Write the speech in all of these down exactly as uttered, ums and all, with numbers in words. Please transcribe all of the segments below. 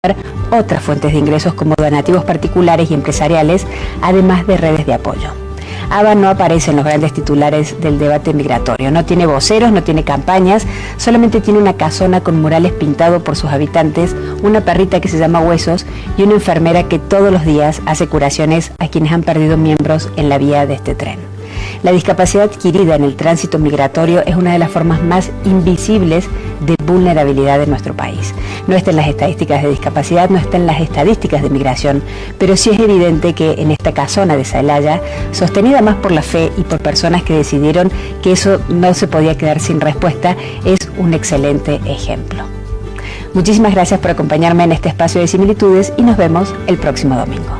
otras fuentes de ingresos como donativos particulares y empresariales, además de redes de apoyo. ABA no aparece en los grandes titulares del debate migratorio, no tiene voceros, no tiene campañas, solamente tiene una casona con murales pintados por sus habitantes, una perrita que se llama Huesos y una enfermera que todos los días hace curaciones a quienes han perdido miembros en la vía de este tren. La discapacidad adquirida en el tránsito migratorio es una de las formas más invisibles de vulnerabilidad de nuestro país. No está en las estadísticas de discapacidad, no está en las estadísticas de migración, pero sí es evidente que en esta casona de Celaya, sostenida más por la fe y por personas que decidieron que eso no se podía quedar sin respuesta, es un excelente ejemplo. Muchísimas gracias por acompañarme en este espacio de similitudes y nos vemos el próximo domingo.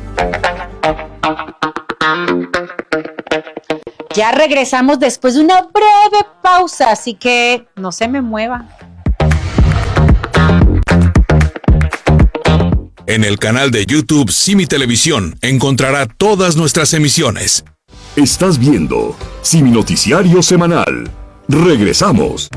Ya regresamos después de una breve pausa, así que no se me mueva. En el canal de YouTube Simi Televisión encontrará todas nuestras emisiones. Estás viendo Simi Noticiario Semanal. Regresamos.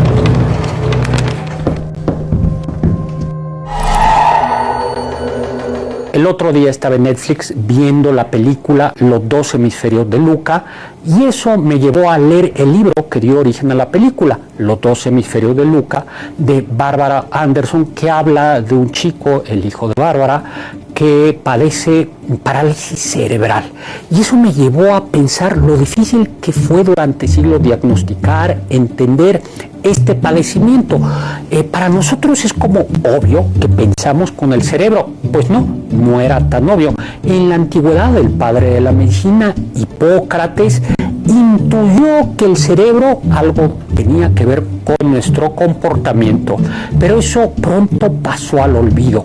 El otro día estaba en Netflix viendo la película Los dos hemisferios de Luca y eso me llevó a leer el libro que dio origen a la película, Los dos hemisferios de Luca, de Barbara Anderson, que habla de un chico, el hijo de Bárbara, que padece parálisis cerebral. Y eso me llevó a pensar lo difícil que fue durante siglos diagnosticar, entender este padecimiento. Eh, para nosotros es como obvio que pensamos con el cerebro. Pues no, no era tan obvio. En la antigüedad, el padre de la medicina, Hipócrates, intuyó que el cerebro algo tenía que ver con nuestro comportamiento, pero eso pronto pasó al olvido.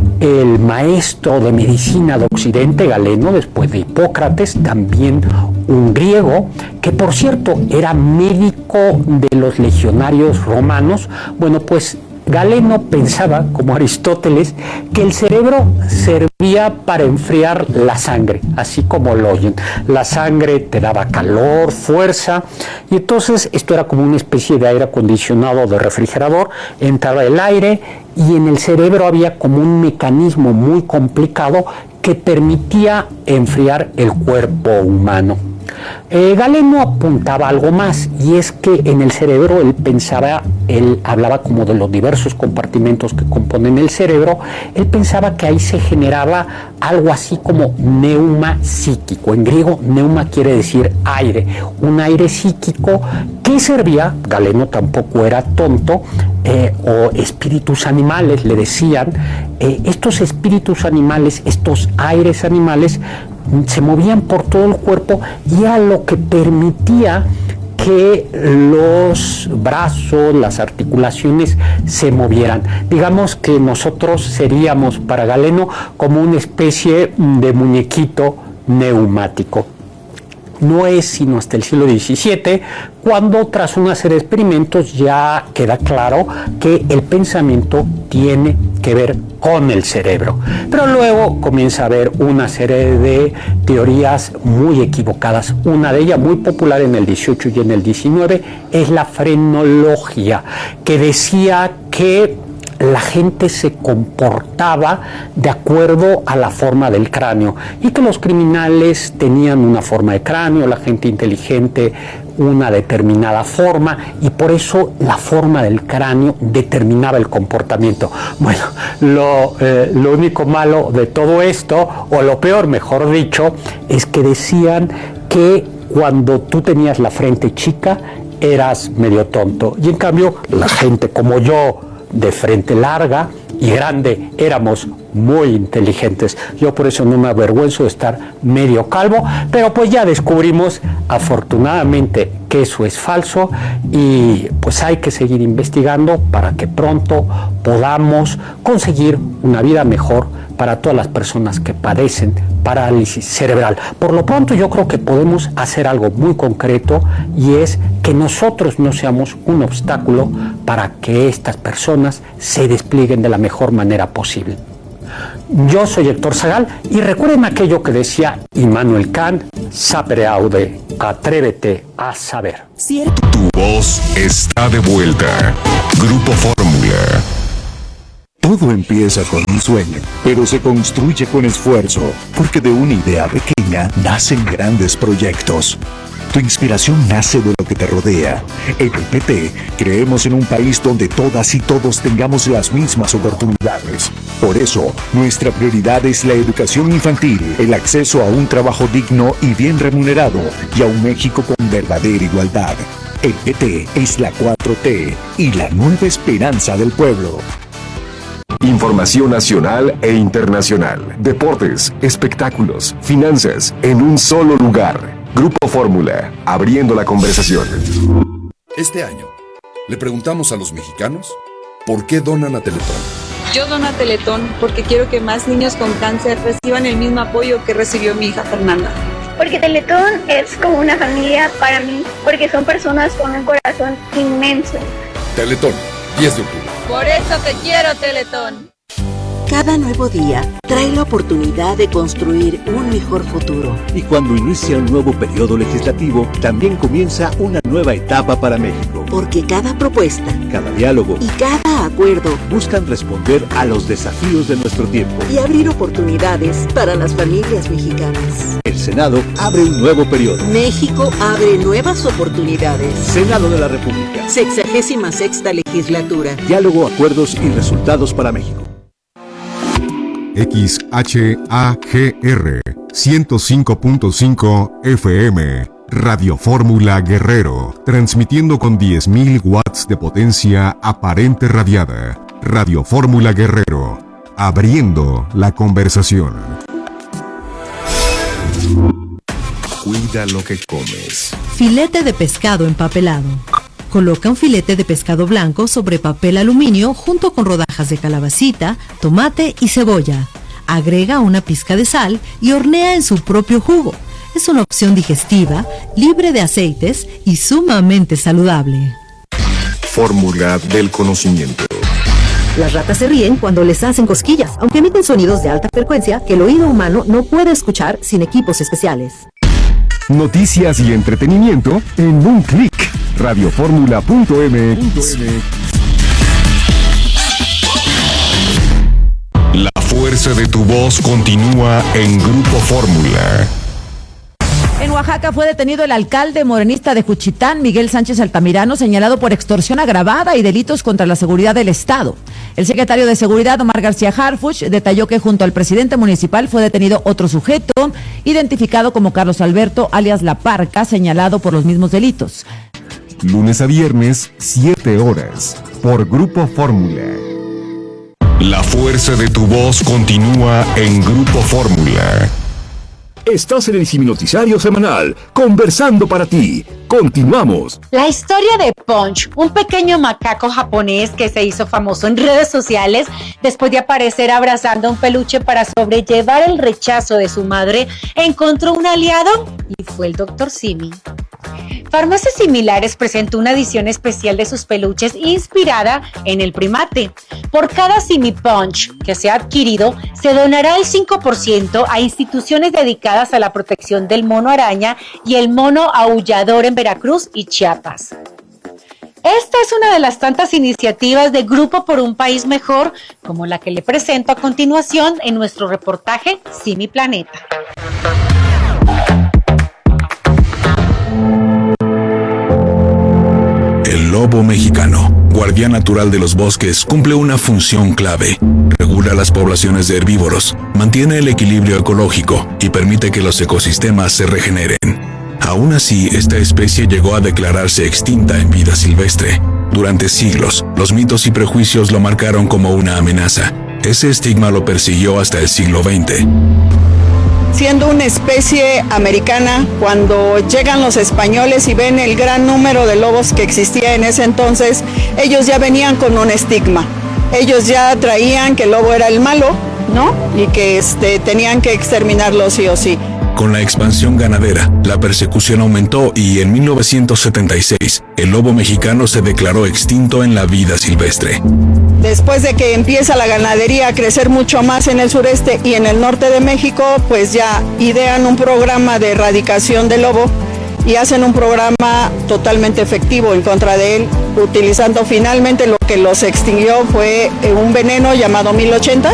El maestro de medicina de Occidente, Galeno, después de Hipócrates, también un griego, que por cierto era médico de los legionarios romanos, bueno, pues Galeno pensaba, como Aristóteles, que el cerebro servía para enfriar la sangre, así como lo oyen. La sangre te daba calor, fuerza, y entonces esto era como una especie de aire acondicionado de refrigerador, entraba el aire y en el cerebro había como un mecanismo muy complicado que permitía enfriar el cuerpo humano. Eh, Galeno apuntaba algo más, y es que en el cerebro él pensaba, él hablaba como de los diversos compartimentos que componen el cerebro, él pensaba que ahí se generaba algo así como neuma psíquico. En griego, neuma quiere decir aire, un aire psíquico que servía, Galeno tampoco era tonto, eh, o espíritus animales, le decían, eh, estos espíritus animales, estos aires animales, se movían por todo el cuerpo y era lo que permitía que los brazos, las articulaciones se movieran. Digamos que nosotros seríamos para Galeno como una especie de muñequito neumático. No es sino hasta el siglo diecisiete cuando, tras una serie de experimentos, ya queda claro que el pensamiento tiene que ver con el cerebro. Pero luego comienza a haber una serie de teorías muy equivocadas. Una de ellas, muy popular en el dieciocho y en el diecinueve, es la frenología, que decía que la gente se comportaba de acuerdo a la forma del cráneo y que los criminales tenían una forma de cráneo, la gente inteligente una determinada forma, y por eso la forma del cráneo determinaba el comportamiento. Bueno, lo, eh, lo único malo de todo esto, o lo peor, mejor dicho, es que decían que cuando tú tenías la frente chica eras medio tonto, y en cambio la gente como yo, de frente larga y grande, éramos muy inteligentes. Yo por eso no me avergüenzo de estar medio calvo, pero pues ya descubrimos afortunadamente que eso es falso, y pues hay que seguir investigando para que pronto podamos conseguir una vida mejor para todas las personas que padecen parálisis cerebral. Por lo pronto yo creo que podemos hacer algo muy concreto, y es que nosotros no seamos un obstáculo para que estas personas se desplieguen de la mejor manera posible. Yo soy Héctor Zagal, y recuerden aquello que decía Immanuel Kant: sapere aude, atrévete a saber. Tu voz está de vuelta. Grupo Fórmula. Todo empieza con un sueño, pero se construye con esfuerzo, porque de una idea pequeña nacen grandes proyectos. Tu inspiración nace de lo que te rodea. En el P T creemos en un país donde todas y todos tengamos las mismas oportunidades. Por eso, nuestra prioridad es la educación infantil, el acceso a un trabajo digno y bien remunerado, y a un México con verdadera igualdad. El P T es la cuatro T y la nueva esperanza del pueblo. Información nacional e internacional, deportes, espectáculos, finanzas, en un solo lugar. Grupo Fórmula, abriendo la conversación. Este año, le preguntamos a los mexicanos por qué donan a Teletón. Yo dono a Teletón porque quiero que más niños con cáncer reciban el mismo apoyo que recibió mi hija Fernanda. Porque Teletón es como una familia para mí, porque son personas con un corazón inmenso. Teletón, diez de octubre. Por eso te quiero, Teletón. Cada nuevo día trae la oportunidad de construir un mejor futuro. Y cuando inicia un nuevo periodo legislativo, también comienza una nueva etapa para México. Porque cada propuesta, cada diálogo y cada acuerdo buscan responder a los desafíos de nuestro tiempo y abrir oportunidades para las familias mexicanas. El Senado abre un nuevo periodo. México abre nuevas oportunidades. Senado de la República. Sexagésima sexta legislatura. Diálogo, acuerdos y resultados para México. X H A G R ciento cinco punto cinco F M Radio Fórmula Guerrero, transmitiendo con diez mil watts de potencia aparente radiada. Radio Fórmula Guerrero, abriendo la conversación. Cuida lo que comes. Filete de pescado empapelado. Coloca un filete de pescado blanco sobre papel aluminio junto con rodajas de calabacita, tomate y cebolla. Agrega una pizca de sal y hornea en su propio jugo. Es una opción digestiva, libre de aceites y sumamente saludable. Fórmula del conocimiento. Las ratas se ríen cuando les hacen cosquillas, aunque emiten sonidos de alta frecuencia que el oído humano no puede escuchar sin equipos especiales. Noticias y entretenimiento en un clic. radio fórmula punto m x. La fuerza de tu voz continúa en Grupo Fórmula. En Oaxaca fue detenido el alcalde morenista de Juchitán, Miguel Sánchez Altamirano, señalado por extorsión agravada y delitos contra la seguridad del Estado. El secretario de Seguridad, Omar García Harfuch, detalló que junto al presidente municipal fue detenido otro sujeto, identificado como Carlos Alberto, alias La Parca, señalado por los mismos delitos. Lunes a viernes, siete horas, por Grupo Fórmula. La fuerza de tu voz continúa en Grupo Fórmula. Estás en el Siminoticiario Semanal, conversando para ti. Continuamos. La historia de Punch, un pequeño macaco japonés que se hizo famoso en redes sociales después de aparecer abrazando a un peluche para sobrellevar el rechazo de su madre, encontró un aliado y fue el doctor Simi. Farmacias Similares presentó una edición especial de sus peluches inspirada en el primate. Por cada Simi Punch que se ha adquirido, se donará el cinco por ciento a instituciones dedicadas a la protección del mono araña y el mono aullador en Veracruz y Chiapas. Esta es una de las tantas iniciativas de Grupo por un País Mejor, como la que le presento a continuación en nuestro reportaje Simi Planeta. El lobo mexicano, guardián natural de los bosques, cumple una función clave. Regula las poblaciones de herbívoros, mantiene el equilibrio ecológico y permite que los ecosistemas se regeneren. Aún así, esta especie llegó a declararse extinta en vida silvestre. Durante siglos, los mitos y prejuicios lo marcaron como una amenaza. Ese estigma lo persiguió hasta el siglo veinte. Siendo una especie americana, cuando llegan los españoles y ven el gran número de lobos que existía en ese entonces, ellos ya venían con un estigma. Ellos ya traían que el lobo era el malo, ¿no? Y que este, tenían que exterminarlo sí o sí. Con la expansión ganadera, la persecución aumentó y en mil novecientos setenta y seis, el lobo mexicano se declaró extinto en la vida silvestre. Después de que empieza la ganadería a crecer mucho más en el sureste y en el norte de México, pues ya idean un programa de erradicación del lobo y hacen un programa totalmente efectivo en contra de él, utilizando finalmente lo que los extinguió fue un veneno llamado mil ochenta.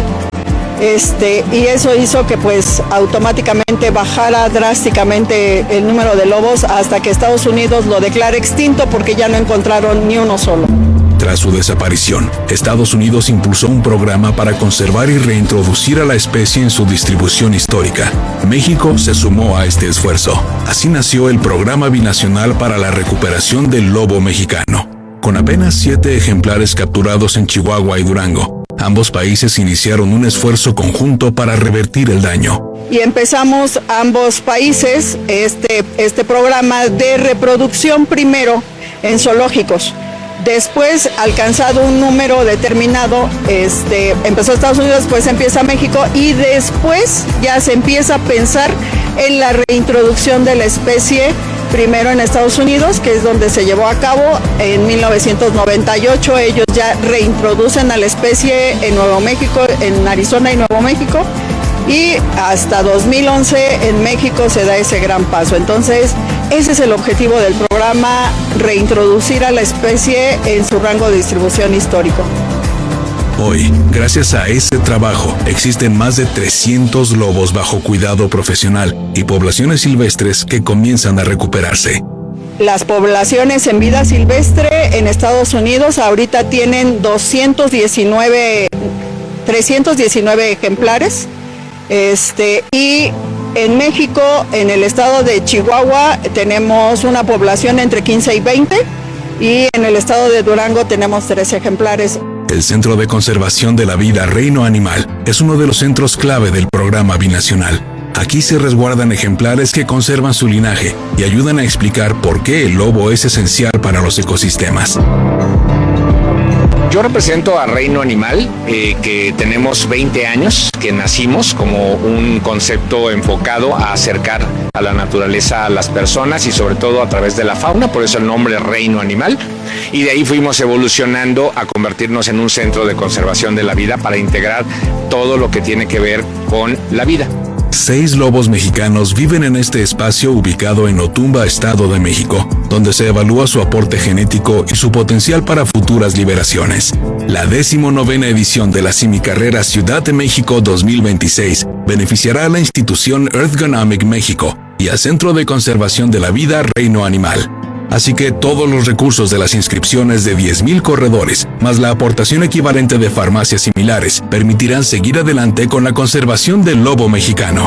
Este, y eso hizo que pues automáticamente bajara drásticamente el número de lobos hasta que Estados Unidos lo declara extinto porque ya no encontraron ni uno solo. Tras su desaparición, Estados Unidos impulsó un programa para conservar y reintroducir a la especie en su distribución histórica. México se sumó a este esfuerzo. Así nació el Programa Binacional para la Recuperación del Lobo Mexicano. Con apenas siete ejemplares capturados en Chihuahua y Durango, ambos países iniciaron un esfuerzo conjunto para revertir el daño. Y empezamos ambos países este, este programa de reproducción primero en zoológicos. Después, alcanzado un número determinado, este, empezó Estados Unidos, después empieza México y después ya se empieza a pensar en la reintroducción de la especie, primero en Estados Unidos, que es donde se llevó a cabo en mil novecientos noventa y ocho. Ellos ya reintroducen a la especie en Nuevo México, en Arizona y Nuevo México. Y hasta dos mil once en México se da ese gran paso. Entonces, ese es el objetivo del programa, reintroducir a la especie en su rango de distribución histórico. Hoy, gracias a ese trabajo, existen más de trescientos lobos bajo cuidado profesional y poblaciones silvestres que comienzan a recuperarse. Las poblaciones en vida silvestre en Estados Unidos ahorita tienen doscientos diecinueve, trescientos diecinueve ejemplares. Este, y en México, en el estado de Chihuahua, tenemos una población entre quince y veinte, y en el estado de Durango tenemos trece ejemplares. El Centro de Conservación de la Vida Reino Animal es uno de los centros clave del programa binacional. Aquí se resguardan ejemplares que conservan su linaje y ayudan a explicar por qué el lobo es esencial para los ecosistemas. Yo represento a Reino Animal, eh, que tenemos veinte años, que nacimos como un concepto enfocado a acercar a la naturaleza a las personas y sobre todo a través de la fauna, por eso el nombre Reino Animal. Y de ahí fuimos evolucionando a convertirnos en un centro de conservación de la vida para integrar todo lo que tiene que ver con la vida. Seis lobos mexicanos viven en este espacio ubicado en Otumba, Estado de México, donde se evalúa su aporte genético y su potencial para futuras liberaciones. La decimonovena edición de la Simicarrera Ciudad de México dos mil veintiséis beneficiará a la institución Earthgonomic México y al Centro de Conservación de la Vida Reino Animal. Así que todos los recursos de las inscripciones de diez mil corredores, más la aportación equivalente de farmacias similares, permitirán seguir adelante con la conservación del lobo mexicano.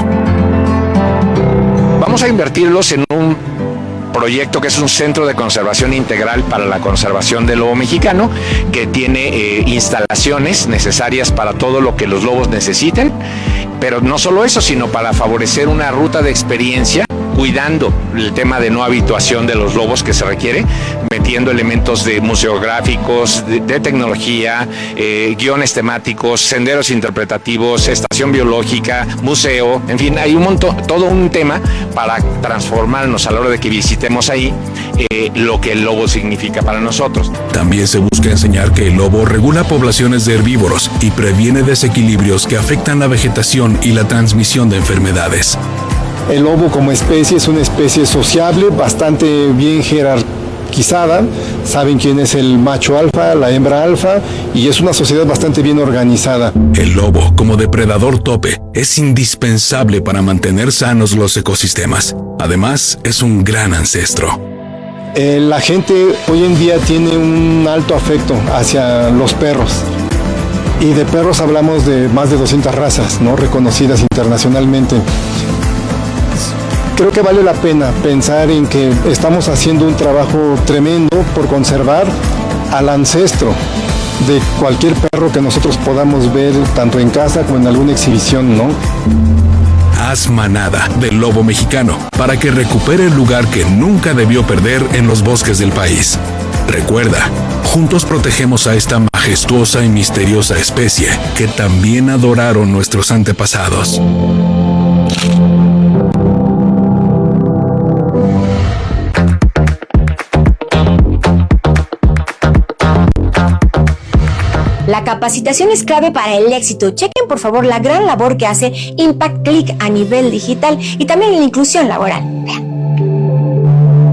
Vamos a invertirlos en un proyecto que es un centro de conservación integral para la conservación del lobo mexicano, que tiene eh, instalaciones necesarias para todo lo que los lobos necesiten, pero no solo eso, sino para favorecer una ruta de experiencia cuidando el tema de no habituación de los lobos que se requiere, metiendo elementos de museográficos, de, de tecnología, eh, guiones temáticos, senderos interpretativos, estación biológica, museo, en fin, hay un montón, todo un tema para transformarnos a la hora de que visitemos ahí eh, lo que el lobo significa para nosotros. También se busca enseñar que el lobo regula poblaciones de herbívoros y previene desequilibrios que afectan la vegetación y la transmisión de enfermedades. El lobo como especie es una especie sociable, bastante bien jerarquizada, saben quién es el macho alfa, la hembra alfa, y es una sociedad bastante bien organizada. El lobo, como depredador tope, es indispensable para mantener sanos los ecosistemas. Además, es un gran ancestro. Eh, la gente hoy en día tiene un alto afecto hacia los perros. Y de perros hablamos de más de doscientas razas, ¿no?, reconocidas internacionalmente. Creo que vale la pena pensar en que estamos haciendo un trabajo tremendo por conservar al ancestro de cualquier perro que nosotros podamos ver tanto en casa como en alguna exhibición, ¿no? Haz manada del lobo mexicano para que recupere el lugar que nunca debió perder en los bosques del país. Recuerda, juntos protegemos a esta majestuosa y misteriosa especie que también adoraron nuestros antepasados. La capacitación es clave para el éxito. Chequen por favor la gran labor que hace Impact Click a nivel digital y también en la inclusión laboral. Vean.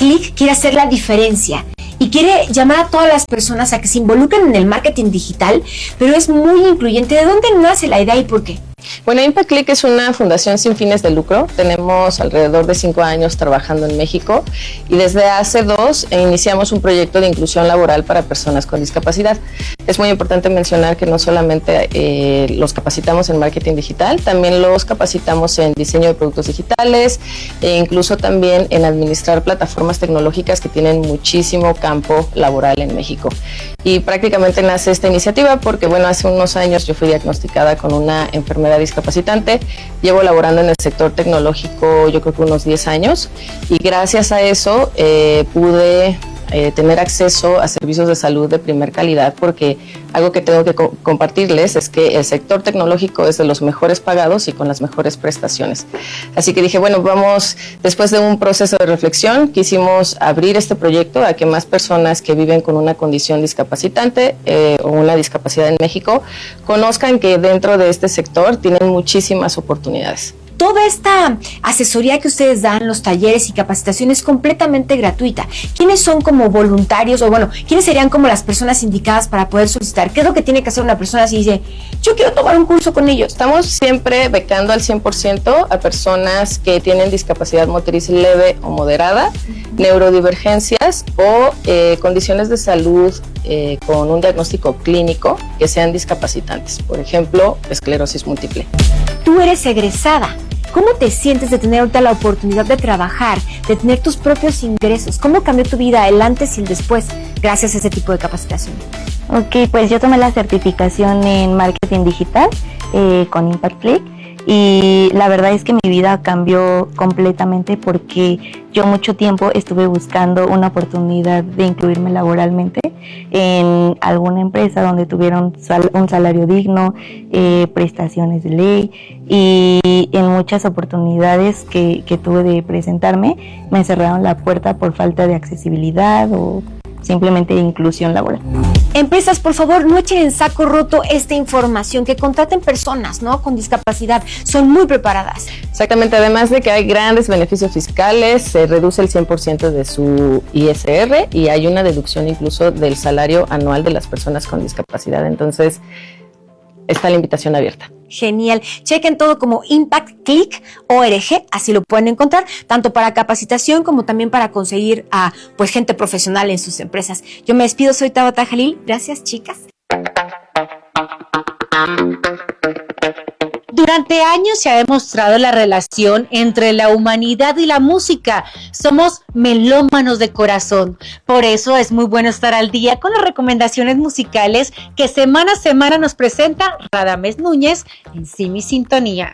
Click quiere hacer la diferencia y quiere llamar a todas las personas a que se involucren en el marketing digital, pero es muy incluyente. ¿De dónde nace la idea y por qué? Bueno, Impact Click es una fundación sin fines de lucro. Tenemos alrededor de cinco años trabajando en México y desde hace dos iniciamos un proyecto de inclusión laboral para personas con discapacidad. Es muy importante mencionar que no solamente eh, los capacitamos en marketing digital, también los capacitamos en diseño de productos digitales e incluso también en administrar plataformas tecnológicas que tienen muchísimo campo laboral en México. Y prácticamente nace esta iniciativa porque, bueno, hace unos años yo fui diagnosticada con una enfermedad discapacitante. Llevo laborando en el sector tecnológico yo creo que unos diez años y gracias a eso eh, pude eh, tener acceso a servicios de salud de primer calidad, porque algo que tengo que co- compartirles es que el sector tecnológico es de los mejores pagados y con las mejores prestaciones. Así que dije, bueno, vamos, después de un proceso de reflexión, quisimos abrir este proyecto a que más personas que viven con una condición discapacitante eh, o una discapacidad en México conozcan que dentro de este sector tienen muchísimas oportunidades. Toda esta asesoría que ustedes dan, los talleres y capacitación es completamente gratuita. ¿Quiénes son como voluntarios o bueno, quiénes serían como las personas indicadas para poder solicitar? ¿Qué es lo que tiene que hacer una persona si dice, yo quiero tomar un curso con ellos? Estamos siempre becando al cien por ciento a personas que tienen discapacidad motriz leve o moderada, neurodivergencias o eh, condiciones de salud eh, con un diagnóstico clínico que sean discapacitantes. Por ejemplo, esclerosis múltiple. Tú eres egresada. ¿Cómo te sientes de tener ahorita la oportunidad de trabajar, de tener tus propios ingresos? ¿Cómo cambió tu vida el antes y el después gracias a ese tipo de capacitación? Ok, pues yo tomé la certificación en marketing digital eh, con Impact Click y la verdad es que mi vida cambió completamente porque yo mucho tiempo estuve buscando una oportunidad de incluirme laboralmente en alguna empresa donde tuviera un, sal- un salario digno, eh, prestaciones de ley y en muchas oportunidades que, que tuve de presentarme me cerraron la puerta por falta de accesibilidad o simplemente inclusión laboral. Empresas, por favor, no echen en saco roto esta información, que contraten personas, ¿no?, con discapacidad, son muy preparadas. Exactamente, además de que hay grandes beneficios fiscales, se reduce el cien por ciento de su I S R y hay una deducción incluso del salario anual de las personas con discapacidad, entonces está la invitación abierta. Genial. Chequen todo como Impact Click punto org, así lo pueden encontrar, tanto para capacitación como también para conseguir a pues gente profesional en sus empresas. Yo me despido, soy Tabata Jalil. Gracias, chicas. Durante años se ha demostrado la relación entre la humanidad y la música. Somos melómanos de corazón. Por eso es muy bueno estar al día con las recomendaciones musicales que semana a semana nos presenta Radamés Núñez en Sí Mi Sintonía.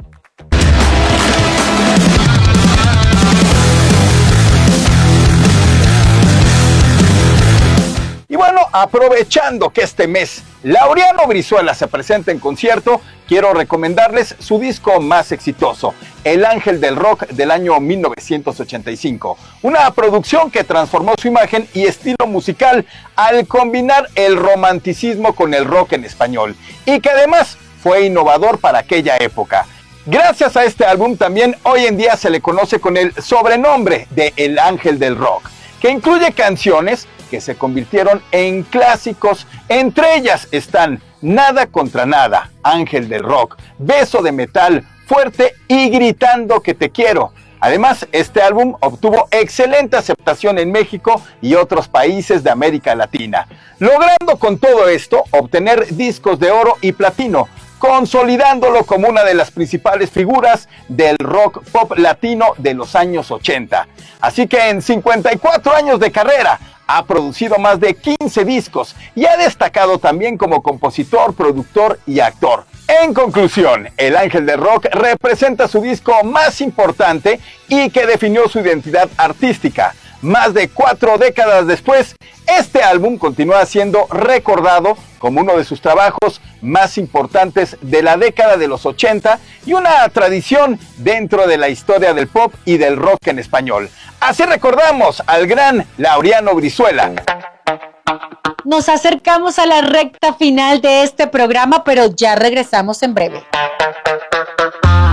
Y bueno, aprovechando que este mes Laureano Brizuela se presenta en concierto, quiero recomendarles su disco más exitoso, El Ángel del Rock, del año mil novecientos ochenta y cinco. Una producción que transformó su imagen y estilo musical al combinar el romanticismo con el rock en español, y que además fue innovador para aquella época. Gracias a este álbum también hoy en día se le conoce con el sobrenombre de El Ángel del Rock, que incluye canciones que se convirtieron en clásicos. Entre ellas están Nada contra Nada, Ángel del Rock, Beso de Metal, Fuerte y Gritando que te quiero. Además, este álbum obtuvo excelente aceptación en México y otros países de América Latina, logrando con todo esto obtener discos de oro y platino, consolidándolo como una de las principales figuras del rock pop latino de los años ochenta. Así que en cincuenta y cuatro años de carrera ha producido más de quince discos y ha destacado también como compositor, productor y actor. En conclusión, El Ángel del Rock representa su disco más importante y que definió su identidad artística. Más de cuatro décadas después, este álbum continúa siendo recordado como uno de sus trabajos más importantes de la década de los ochenta y una tradición dentro de la historia del pop y del rock en español. Así recordamos al gran Laureano Brizuela. Nos acercamos a la recta final de este programa, pero ya regresamos en breve.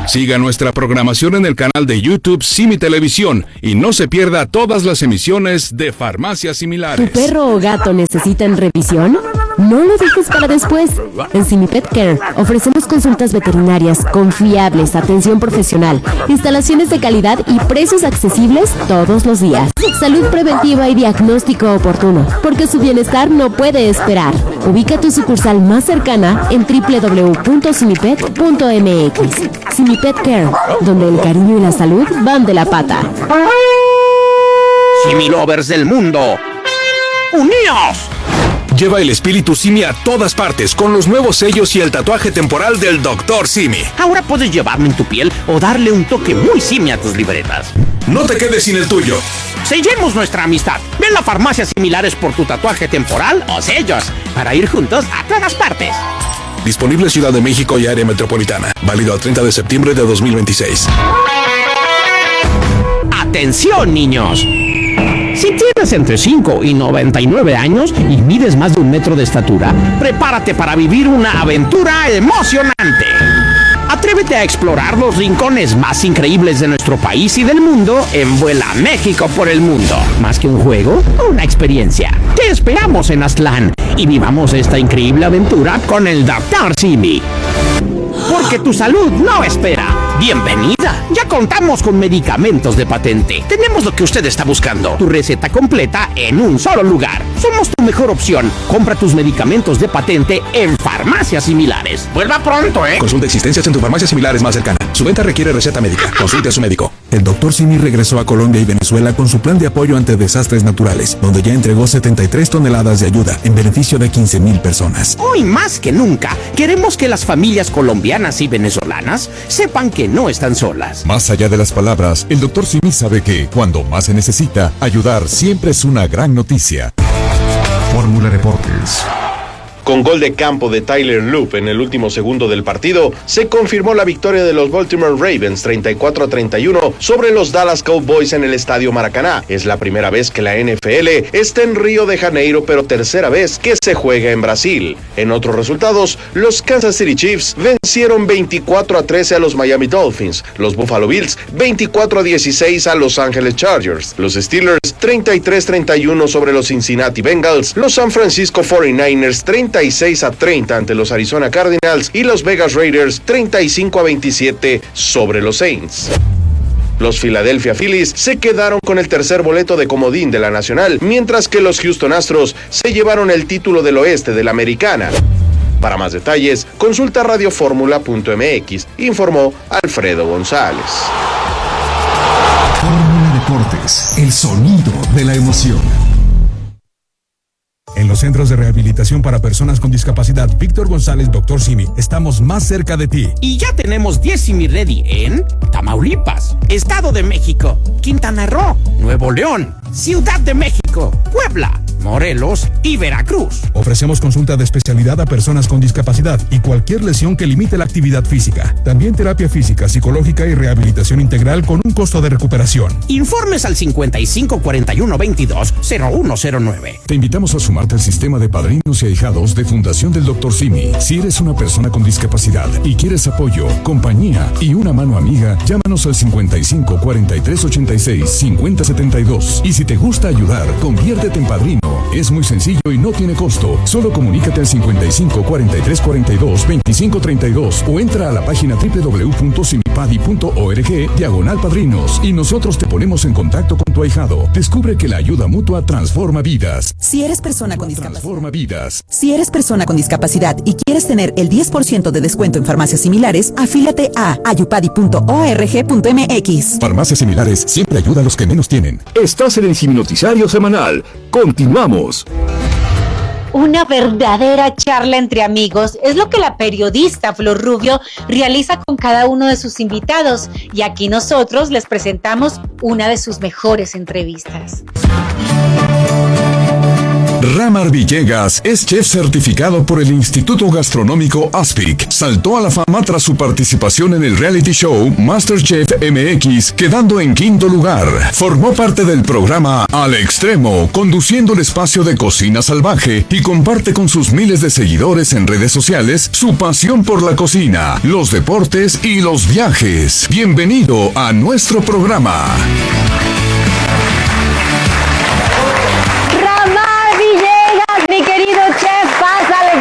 Siga nuestra programación en el canal de YouTube Simi Televisión y no se pierda todas las emisiones de Farmacias Similares. ¿Tu perro o gato necesitan revisión? No lo dejes para después. En Simi Pet Care ofrecemos consultas veterinarias confiables, atención profesional, instalaciones de calidad y precios accesibles todos los días. Salud preventiva y diagnóstico oportuno, porque su bienestar no puede esperar. Ubica tu sucursal más cercana en doble u doble u doble u punto simipet punto m x. Simi Pet Care, donde el cariño y la salud van de la pata. Simi Lovers del mundo, ¡uníos! Lleva el espíritu Simi a todas partes con los nuevos sellos y el tatuaje temporal del doctor Simi. Ahora puedes llevarlo en tu piel o darle un toque muy Simi a tus libretas. No te quedes sin el tuyo. Sellemos nuestra amistad. Ven a Farmacias Similares por tu tatuaje temporal o sellos para ir juntos a todas partes. Disponible Ciudad de México y área metropolitana. Válido al treinta de septiembre de dos mil veintiséis. ¡Atención, niños! Si tienes entre cinco y noventa y nueve años y mides más de un metro de estatura, prepárate para vivir una aventura emocionante. Atrévete a explorar los rincones más increíbles de nuestro país y del mundo en Vuela México por el mundo. Más que un juego, una experiencia. Te esperamos en Aztlán y vivamos esta increíble aventura con el doctor Simi. Porque tu salud no espera. ¡Bienvenida! Ya contamos con medicamentos de patente. Tenemos lo que usted está buscando. Tu receta completa en un solo lugar. Somos tu mejor opción. Compra tus medicamentos de patente en Farmacias Similares. Vuelva pronto, ¿eh? Consulta existencias en tu Farmacia Similares más cercana. Su venta requiere receta médica. Consulte a su médico. El doctor Simi regresó a Colombia y Venezuela con su plan de apoyo ante desastres naturales, donde ya entregó setenta y tres toneladas de ayuda en beneficio de quince mil personas. Hoy más que nunca, queremos que las familias colombianas y venezolanas sepan que no están solas. Más allá de las palabras, el doctor Simi sabe que, cuando más se necesita, ayudar siempre es una gran noticia. Fórmula Deportes. Con gol de campo de Tyler Loop en el último segundo del partido, se confirmó la victoria de los Baltimore Ravens treinta y cuatro a treinta y uno sobre los Dallas Cowboys en el Estadio Maracaná. Es la primera vez que la N F L está en Río de Janeiro, pero tercera vez que se juega en Brasil. En otros resultados, los Kansas City Chiefs vencieron veinticuatro a trece a los Miami Dolphins, los Buffalo Bills veinticuatro a dieciséis a Los Angeles Chargers, los Steelers treinta y tres a treinta y uno sobre los Cincinnati Bengals, los San Francisco cuarenta y nueve ers treinta y seis a treinta ante los Arizona Cardinals y los Vegas Raiders treinta y cinco a veintisiete sobre los Saints. Los Philadelphia Phillies se quedaron con el tercer boleto de comodín de la Nacional, mientras que los Houston Astros se llevaron el título del oeste de la Americana. Para más detalles, consulta radioformula punto m x, informó Alfredo González. Fórmula Deportes, el sonido de la emoción. En los centros de rehabilitación para personas con discapacidad Víctor González, doctor Simi, estamos más cerca de ti. Y ya tenemos diez Simi Ready en Tamaulipas, Estado de México, Quintana Roo, Nuevo León, Ciudad de México, Puebla, Morelos y Veracruz. Ofrecemos consulta de especialidad a personas con discapacidad y cualquier lesión que limite la actividad física. También terapia física, psicológica y rehabilitación integral con un costo de recuperación. Informes al cincuenta y cinco cuarenta y uno veintidós cero uno cero nueve. Te invitamos a sumarte al sistema de padrinos y ahijados de Fundación del doctor Simi. Si eres una persona con discapacidad y quieres apoyo, compañía y una mano amiga, llámanos al cincuenta y cinco cuarenta y tres ochenta y seis cincuenta setenta y dos. Y si te gusta ayudar, conviértete en padrino. Es muy sencillo y no tiene costo. Solo comunícate al cincuenta y cinco cuarenta y tres cuarenta y dos veinticinco treinta y dos o entra a la página doble u doble u doble u punto simipadi punto org diagonal padrinos y nosotros te ponemos en contacto con tu ahijado. Descubre que la ayuda mutua transforma vidas. Si eres persona con discapacidad. Transforma vidas. Si eres persona con discapacidad y quieres tener el diez por ciento de descuento en farmacias similares, afíliate a ayupadi punto org punto m x. Farmacias Similares siempre ayuda a los que menos tienen. Estás en el Simi Noticiario Semanal. Continuamos. Una verdadera charla entre amigos es lo que la periodista Flor Rubio realiza con cada uno de sus invitados y aquí nosotros les presentamos una de sus mejores entrevistas. Ramar Villegas es chef certificado por el Instituto Gastronómico Aspic. Saltó a la fama tras su participación en el reality show MasterChef M X, quedando en quinto lugar. Formó parte del programa Al Extremo, conduciendo el espacio de Cocina Salvaje, y comparte con sus miles de seguidores en redes sociales su pasión por la cocina, los deportes y los viajes. Bienvenido a nuestro programa. Mi querido chef, pásale,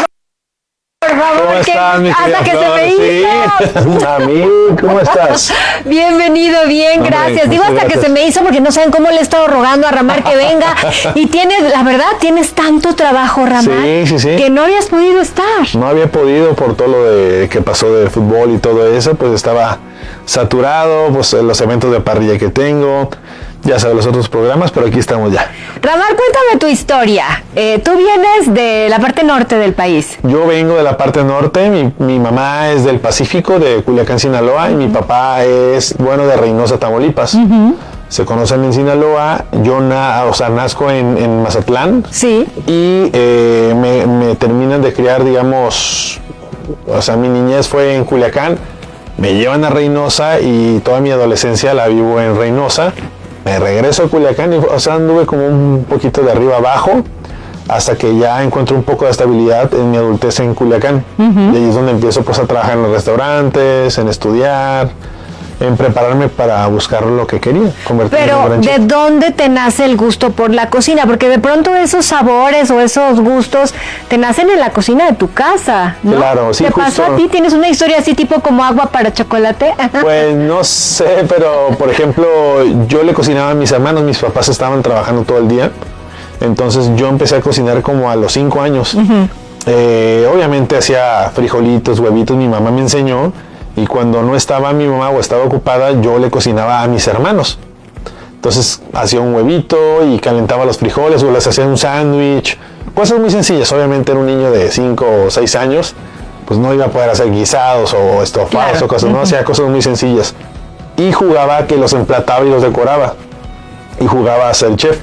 por favor. ¿Cómo estás, mi hasta que Flor? se me hizo. Sí. A mí, ¿cómo estás? Bienvenido, bien, Hombre, gracias. Digo hasta gracias. que se me hizo porque no saben cómo le he estado rogando a Ramar que venga. Y tienes, la verdad, tienes tanto trabajo, Ramar, Sí, sí, sí. que no habías podido estar. No había podido por todo lo de que pasó de fútbol y todo eso, pues estaba saturado, pues los eventos de parrilla que tengo, ya sabes, los otros programas, pero aquí estamos ya. Ramar, cuéntame tu historia. Eh, tú vienes de la parte norte del país. Yo vengo de la parte norte, mi, mi mamá es del Pacífico, de Culiacán, Sinaloa, y mi papá es, bueno, de Reynosa, Tamaulipas. Uh-huh. Se conocen en Sinaloa, yo na, o sea, nazco en, en Mazatlán. Sí. Y eh, me, me terminan de criar, digamos, o sea, mi niñez fue en Culiacán, me llevan a Reynosa y toda mi adolescencia la vivo en Reynosa. Me regreso a Culiacán y, o sea, anduve como un poquito de arriba abajo hasta que ya encuentro un poco de estabilidad en mi adultez en Culiacán. Uh-huh. Y ahí es donde empiezo pues a trabajar en los restaurantes, en estudiar, en prepararme para buscar lo que quería, convertirme en un Pero, gran chef. ¿de dónde te nace el gusto por la cocina? Porque de pronto esos sabores o esos gustos te nacen en la cocina de tu casa, ¿no? Claro, sí, ¿Te justo. pasó a ti? ¿Tienes una historia así tipo como agua para chocolate? Pues no sé, pero por ejemplo, yo le cocinaba a mis hermanos, mis papás estaban trabajando todo el día, entonces yo empecé a cocinar como a los cinco años. Uh-huh. Eh, obviamente hacía frijolitos, huevitos, mi mamá me enseñó. Y cuando no estaba mi mamá o estaba ocupada, yo le cocinaba a mis hermanos. Entonces hacía un huevito y calentaba los frijoles o les hacía un sándwich. Cosas muy sencillas. Obviamente era un niño de cinco o seis años, pues no iba a poder hacer guisados o estofados, claro, o cosas, no, hacía cosas muy sencillas. Y jugaba a que los emplataba y los decoraba. Y jugaba a ser chef.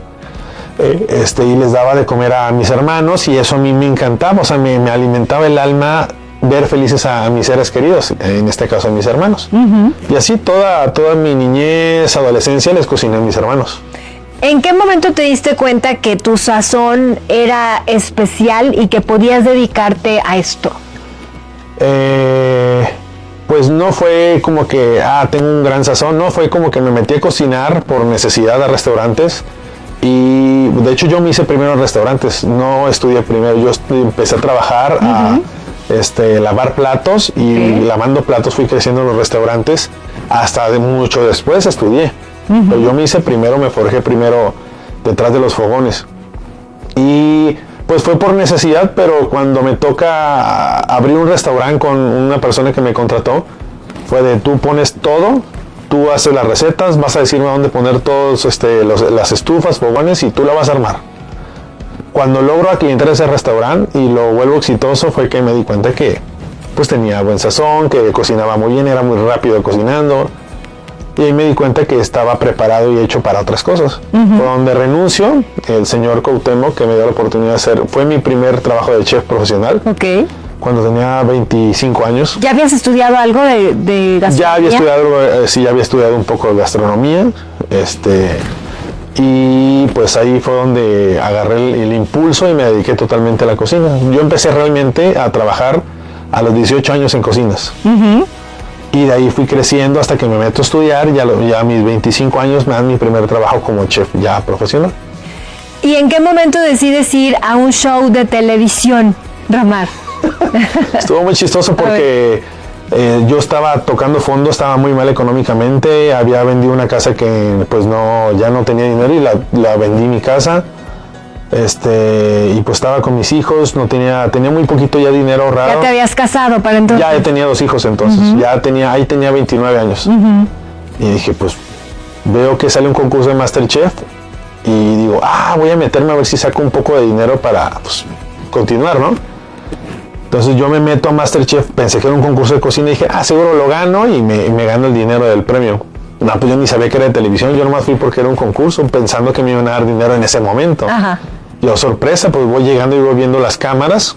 Eh, este, y les daba de comer a mis hermanos y eso a mí me encantaba. O sea, me, me alimentaba el alma ver felices a, a mis seres queridos, en este caso a mis hermanos. Uh-huh. Y así toda, toda mi niñez, adolescencia les cociné a mis hermanos. ¿En qué momento te diste cuenta que tu sazón era especial y que podías dedicarte a esto? Eh, pues no fue como que, ah, tengo un gran sazón, no, fue como que me metí a cocinar por necesidad a restaurantes. Y de hecho yo me hice primero en restaurantes, no estudié primero, yo empecé a trabajar uh-huh. a Este, lavar platos y ¿sí? lavando platos fui creciendo en los restaurantes hasta de mucho después estudié. Uh-huh. Pero yo me hice primero, me forjé primero detrás de los fogones. Y pues fue por necesidad, pero cuando me toca abrir un restaurante con una persona que me contrató, fue de tú pones todo, tú haces las recetas, vas a decirme dónde poner todos este, los, las estufas, fogones y tú la vas a armar. Cuando logro aclientar ese restaurante y lo vuelvo exitoso fue que me di cuenta que pues tenía buen sazón, que cocinaba muy bien, era muy rápido cocinando. Y ahí me di cuenta que estaba preparado y hecho para otras cosas. Uh-huh. Por donde renuncio, el señor Cuauhtémoc, que me dio la oportunidad de hacer, fue mi primer trabajo de chef profesional. Okay. Cuando tenía veinticinco años. ¿Ya habías estudiado algo de, de gastronomía? Ya había estudiado, eh, sí, ya había estudiado un poco de gastronomía. Este... Y pues ahí fue donde agarré el, el impulso y me dediqué totalmente a la cocina. Yo empecé realmente a trabajar a los dieciocho años en cocinas. Uh-huh. Y de ahí fui creciendo hasta que me meto a estudiar. Ya, lo, ya a mis veinticinco años me dan mi primer trabajo como chef ya profesional. ¿Y en qué momento decides ir a un show de televisión, Ramar? Estuvo muy chistoso porque eh, yo estaba tocando fondo, estaba muy mal económicamente, había vendido una casa que pues no, ya no tenía dinero y la, la vendí mi casa. Este, y pues estaba con mis hijos, no tenía, tenía muy poquito ya dinero ahorrado. ¿Ya te habías casado para entonces? Ya tenía dos hijos entonces, uh-huh. ya tenía, ahí tenía veintinueve años. Uh-huh. Y dije, pues, veo que sale un concurso de MasterChef y digo, ah, voy a meterme a ver si saco un poco de dinero para, pues, continuar, ¿no? Entonces yo me meto a MasterChef, pensé que era un concurso de cocina y dije, ah, seguro lo gano y me, me gano el dinero del premio. No, pues yo ni sabía que era de televisión, yo nomás fui porque era un concurso, pensando que me iban a dar dinero en ese momento. Ajá. Yo, sorpresa, pues voy llegando y voy viendo las cámaras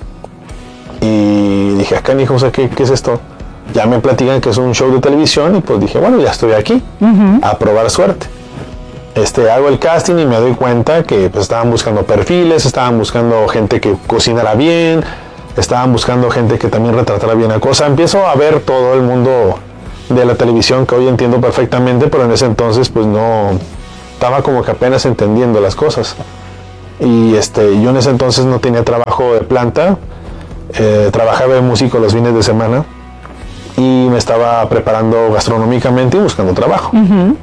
y dije, acá, hijo, o sea, ¿qué, ¿qué es esto? Ya me platican que es un show de televisión y pues dije, bueno, ya estoy aquí, uh-huh. a probar suerte. Este, hago el casting y me doy cuenta que pues, estaban buscando perfiles, estaban buscando gente que cocinara bien, estaban buscando gente que también retratara bien la cosa. Empiezo a ver todo el mundo de la televisión que hoy entiendo perfectamente, pero en ese entonces pues no, estaba como que apenas entendiendo las cosas. Y este, yo en ese entonces no tenía trabajo de planta, eh, trabajaba de músico los fines de semana y me estaba preparando gastronómicamente y buscando trabajo. Uh-huh.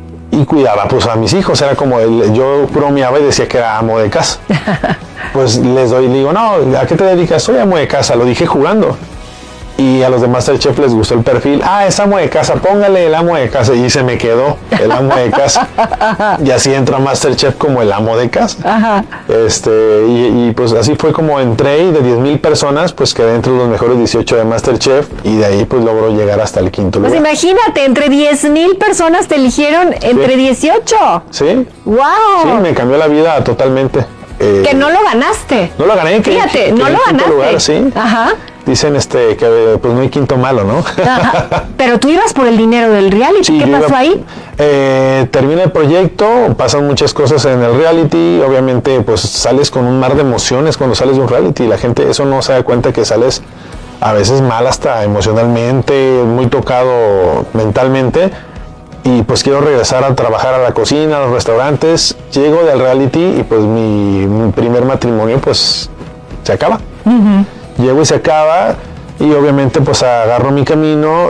Y cuidaba pues a mis hijos, era como el, yo bromeaba y decía que era amo de casa. Pues les doy y le digo, no, ¿a qué te dedicas? Soy amo de casa, lo dije jugando. Y a los de MasterChef les gustó el perfil. Ah, es amo de casa, póngale el amo de casa. Y se me quedó el amo de casa. Y así entró a MasterChef como el amo de casa. Ajá. Este, y, y pues así fue como entré y de diez mil personas, pues quedé entre los mejores dieciocho de MasterChef. Y de ahí pues logró llegar hasta el quinto lugar. Pues imagínate, entre diez mil personas te eligieron entre sí. dieciocho. Sí. ¡Wow! Sí, me cambió la vida totalmente. Eh, que no lo ganaste. No lo gané. Que, Fíjate, que no lo ganaste. Lugar, sí. Ajá. Dicen este que pues no hay quinto malo, ¿no? Ajá. Pero tú ibas por el dinero del reality, sí, ¿qué pasó iba, ahí? Eh, termina el proyecto, pasan muchas cosas en el reality, obviamente pues sales con un mar de emociones cuando sales de un reality, la gente eso no se da cuenta que sales a veces mal hasta emocionalmente, muy tocado mentalmente, y pues quiero regresar a trabajar a la cocina, a los restaurantes, llego del reality y pues mi, mi primer matrimonio pues se acaba. Uh-huh. Llego y se acaba y obviamente pues agarro mi camino,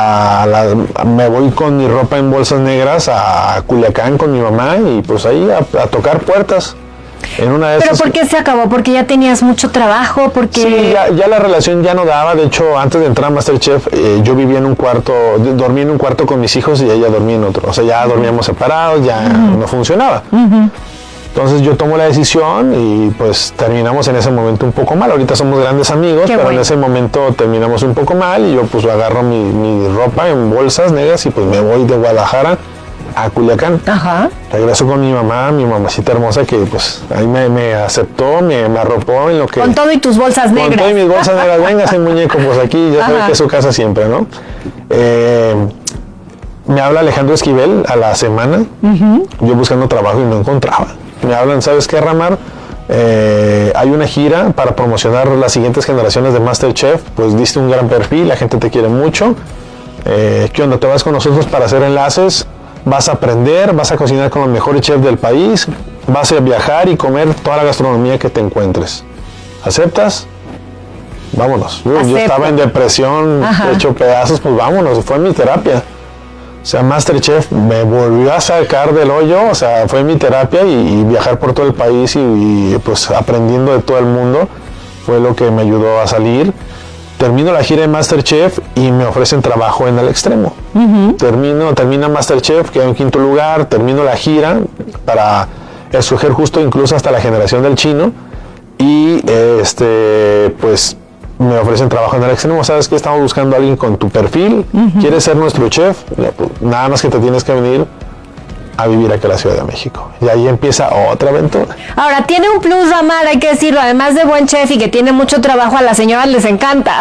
a la, me voy con mi ropa en bolsas negras a Culiacán con mi mamá y pues ahí a, a tocar puertas. En una de ¿Pero esas, por qué se acabó? ¿Porque ya tenías mucho trabajo? Porque Sí, ya, ya la relación ya no daba. De hecho, antes de entrar a MasterChef, eh, yo vivía en un cuarto, dormí en un cuarto con mis hijos y ella dormía en otro. O sea, ya dormíamos separados, ya uh-huh. no funcionaba. Uh-huh. Entonces yo tomo la decisión y pues terminamos en ese momento un poco mal. Ahorita somos grandes amigos, Qué pero bueno. en ese momento terminamos un poco mal y yo pues agarro mi, mi ropa en bolsas negras y pues me voy de Guadalajara a Culiacán. Ajá. Regreso con mi mamá, mi mamacita hermosa que pues ahí me, me aceptó, me, me arropó en lo que... Con todo y tus bolsas negras. Con todo y mis bolsas negras. Véngase muñeco, pues aquí ya sabe que es su casa siempre, ¿no? Eh, me habla Alejandro Esquivel a la semana, uh-huh. yo buscando trabajo y no encontraba. Me hablan, ¿sabes qué, Ramar? Eh, hay una gira para promocionar las siguientes generaciones de MasterChef, pues diste un gran perfil, la gente te quiere mucho. Eh, ¿Qué onda? ¿Te vas con nosotros para hacer enlaces? Vas a aprender, vas a cocinar con los mejores chefs del país, vas a viajar y comer toda la gastronomía que te encuentres. ¿Aceptas? Vámonos. Yo, yo estaba en depresión, Ajá. hecho pedazos, pues vámonos, fue mi terapia. O sea, MasterChef me volvió a sacar del hoyo, o sea, fue mi terapia y, y viajar por todo el país y, y pues aprendiendo de todo el mundo fue lo que me ayudó a salir. Termino la gira de MasterChef y me ofrecen trabajo en El Extremo. Uh-huh. Termino, termina MasterChef, quedo en quinto lugar, termino la gira para escoger justo incluso hasta la generación del chino y este pues me ofrecen trabajo en El Extremo. ¿Sabes qué? Estamos buscando a alguien con tu perfil. Uh-huh. ¿Quieres ser nuestro chef? Nada más que te tienes que venir a vivir aquí a la Ciudad de México. Y ahí empieza otra aventura. Ahora, tiene un plus, Ramar, hay que decirlo, además de buen chef y que tiene mucho trabajo, a las señoras les encanta.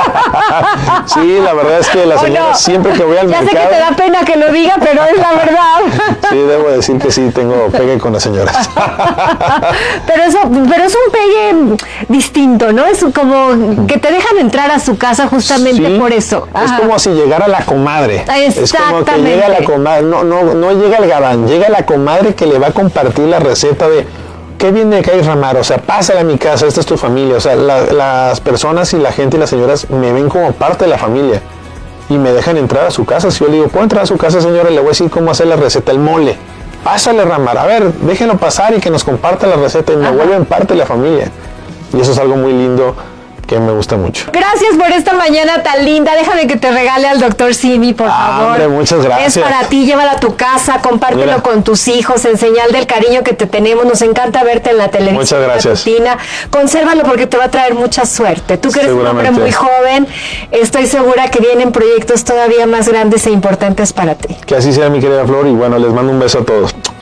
Sí, la verdad es que las señoras no? siempre que voy al ya mercado... Ya sé que te da pena que lo diga, pero es la verdad. Sí, debo decir que sí, tengo pegue con las señoras. Pero eso, pero es un pegue distinto, ¿no? Es como que te dejan entrar a su casa justamente sí, por eso. Ajá. Es como si llegara la comadre. Exactamente. Es como que llega la comadre, no, no, no llega el gabán, llega la comadre que le va a compartir la receta de qué viene acá, Ramar, o sea, pásale a mi casa, esta es tu familia, o sea, la, las personas y la gente y las señoras me ven como parte de la familia y me dejan entrar a su casa. Si yo le digo, ¿puedo entrar a su casa, señora? Le voy a decir cómo hacer la receta, el mole. Pásale, Ramar, a ver, déjenlo pasar y que nos comparta la receta y me vuelven parte de la familia. Y eso es algo muy lindo que me gusta mucho. Gracias por esta mañana tan linda. Déjame que te regale al doctor Simi, por ah, favor. Hombre, muchas gracias. Es para ti, llévala a tu casa, compártelo Mira. con tus hijos, en señal del cariño que te tenemos. Nos encanta verte en la televisión. Muchas gracias. Matutina. Consérvalo porque te va a traer mucha suerte. Tú que eres un hombre muy joven, estoy segura que vienen proyectos todavía más grandes e importantes para ti. Que así sea, mi querida Flor, y bueno, les mando un beso a todos.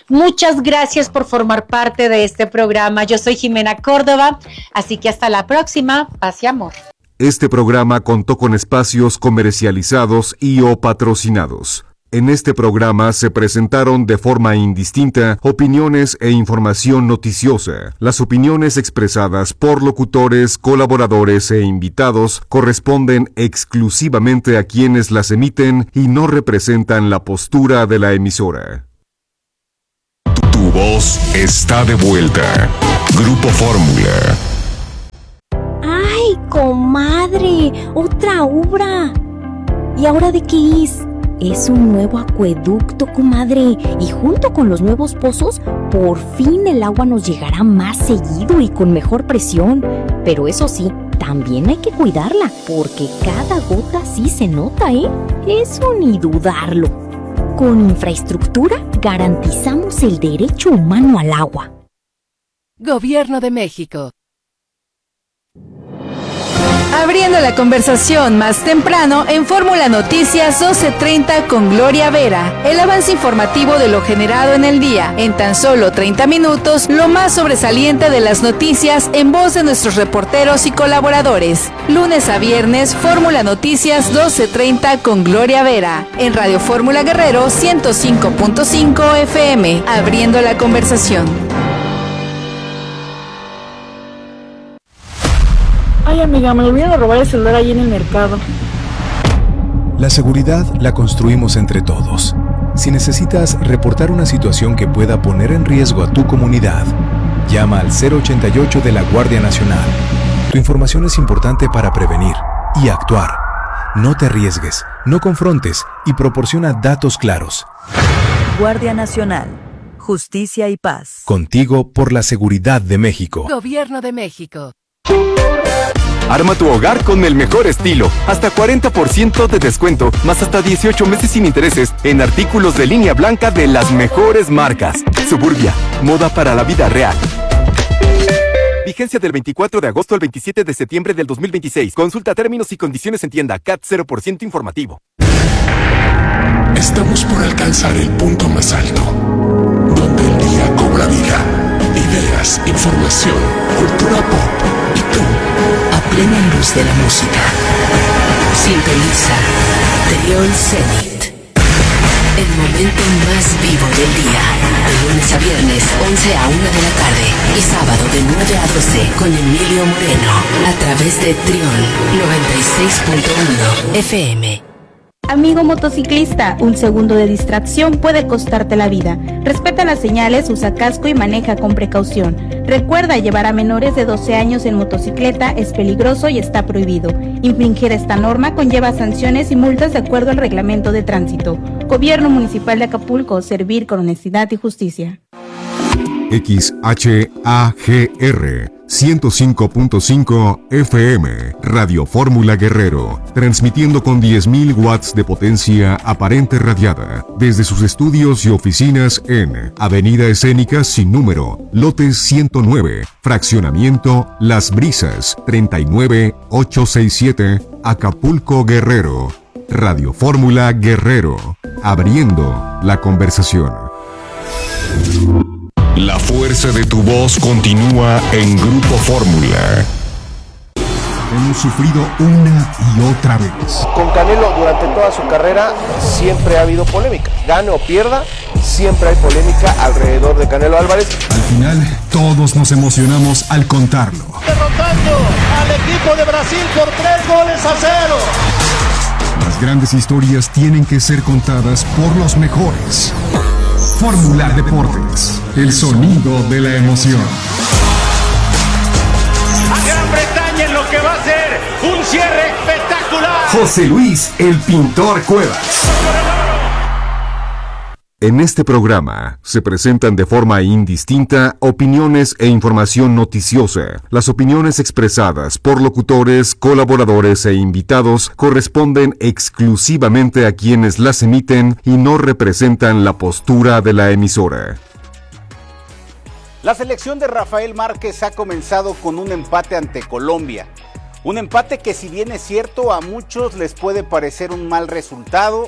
Muchas gracias por formar parte de este programa. Yo soy Jimena Córdoba, así que hasta la próxima. Paz y amor. Este programa contó con espacios comercializados y o patrocinados. En este programa se presentaron de forma indistinta opiniones e información noticiosa. Las opiniones expresadas por locutores, colaboradores e invitados corresponden exclusivamente a quienes las emiten y no representan la postura de la emisora. Tu voz está de vuelta. Grupo Fórmula. ¡Ay, comadre! ¡Otra obra! ¿Y ahora de qué es? Es un nuevo acueducto, comadre, y junto con los nuevos pozos, por fin el agua nos llegará más seguido y con mejor presión. Pero eso sí, también hay que cuidarla, porque cada gota sí se nota, ¿eh? Eso ni dudarlo. Con infraestructura garantizamos el derecho humano al agua. Gobierno de México. Abriendo la conversación más temprano en Fórmula Noticias doce treinta con Gloria Vera. El avance informativo de lo generado en el día. En tan solo treinta minutos, lo más sobresaliente de las noticias en voz de nuestros reporteros y colaboradores. Lunes a viernes, Fórmula Noticias doce treinta con Gloria Vera. En Radio Fórmula Guerrero ciento cinco punto cinco F M. Abriendo la conversación. Ay, amiga, me olvidaron de robar el celular ahí en el mercado. La seguridad la construimos entre todos. Si necesitas reportar una situación que pueda poner en riesgo a tu comunidad, llama al cero ochenta y ocho de la Guardia Nacional. Tu información es importante para prevenir y actuar. No te arriesgues, no confrontes y proporciona datos claros. Guardia Nacional. Justicia y paz. Contigo por la seguridad de México. Gobierno de México. Arma tu hogar con el mejor estilo. Hasta cuarenta por ciento de descuento, más hasta dieciocho meses sin intereses en artículos de línea blanca de las mejores marcas. Suburbia, moda para la vida real. Vigencia del veinticuatro de agosto al veintisiete de septiembre del dos mil veintiséis. Consulta términos y condiciones en tienda. C A T cero por ciento informativo. Estamos por alcanzar el punto más alto, donde el día cobra vida. Ideas, información, cultura pop y tú, a plena luz de la música. Sintoniza Triol Zenit. El momento más vivo del día. De lunes a viernes, once a una de la tarde. Y sábado de nueve a doce con Emilio Moreno. A través de Triol noventa y seis punto uno F M. Amigo motociclista, un segundo de distracción puede costarte la vida. Respeta las señales, usa casco y maneja con precaución. Recuerda, llevar a menores de doce años en motocicleta es peligroso y está prohibido. Infringir esta norma conlleva sanciones y multas de acuerdo al reglamento de tránsito. Gobierno Municipal de Acapulco, servir con honestidad y justicia. X H A G R ciento cinco punto cinco F M, Radio Fórmula Guerrero, transmitiendo con diez mil watts de potencia aparente radiada, desde sus estudios y oficinas en Avenida Escénica sin número, lote ciento nueve, fraccionamiento Las Brisas, treinta y nueve mil ochocientos sesenta y siete, Acapulco, Guerrero. Radio Fórmula Guerrero, abriendo la conversación. La fuerza de tu voz continúa en Grupo Fórmula. Hemos sufrido una y otra vez. Con Canelo durante toda su carrera siempre ha habido polémica. Gane o pierda, siempre hay polémica alrededor de Canelo Álvarez. Al final, todos nos emocionamos al contarlo. Derrotando al equipo de Brasil por tres goles a cero. Las grandes historias tienen que ser contadas por los mejores. Fórmula Deportes, el sonido de la emoción. A Gran Bretaña en lo que va a ser un cierre espectacular. José Luis, el pintor Cuevas. En este programa se presentan de forma indistinta opiniones e información noticiosa. Las opiniones expresadas por locutores, colaboradores e invitados corresponden exclusivamente a quienes las emiten y no representan la postura de la emisora. La selección de Rafael Márquez ha comenzado con un empate ante Colombia. Un empate que, si bien es cierto, a muchos les puede parecer un mal resultado,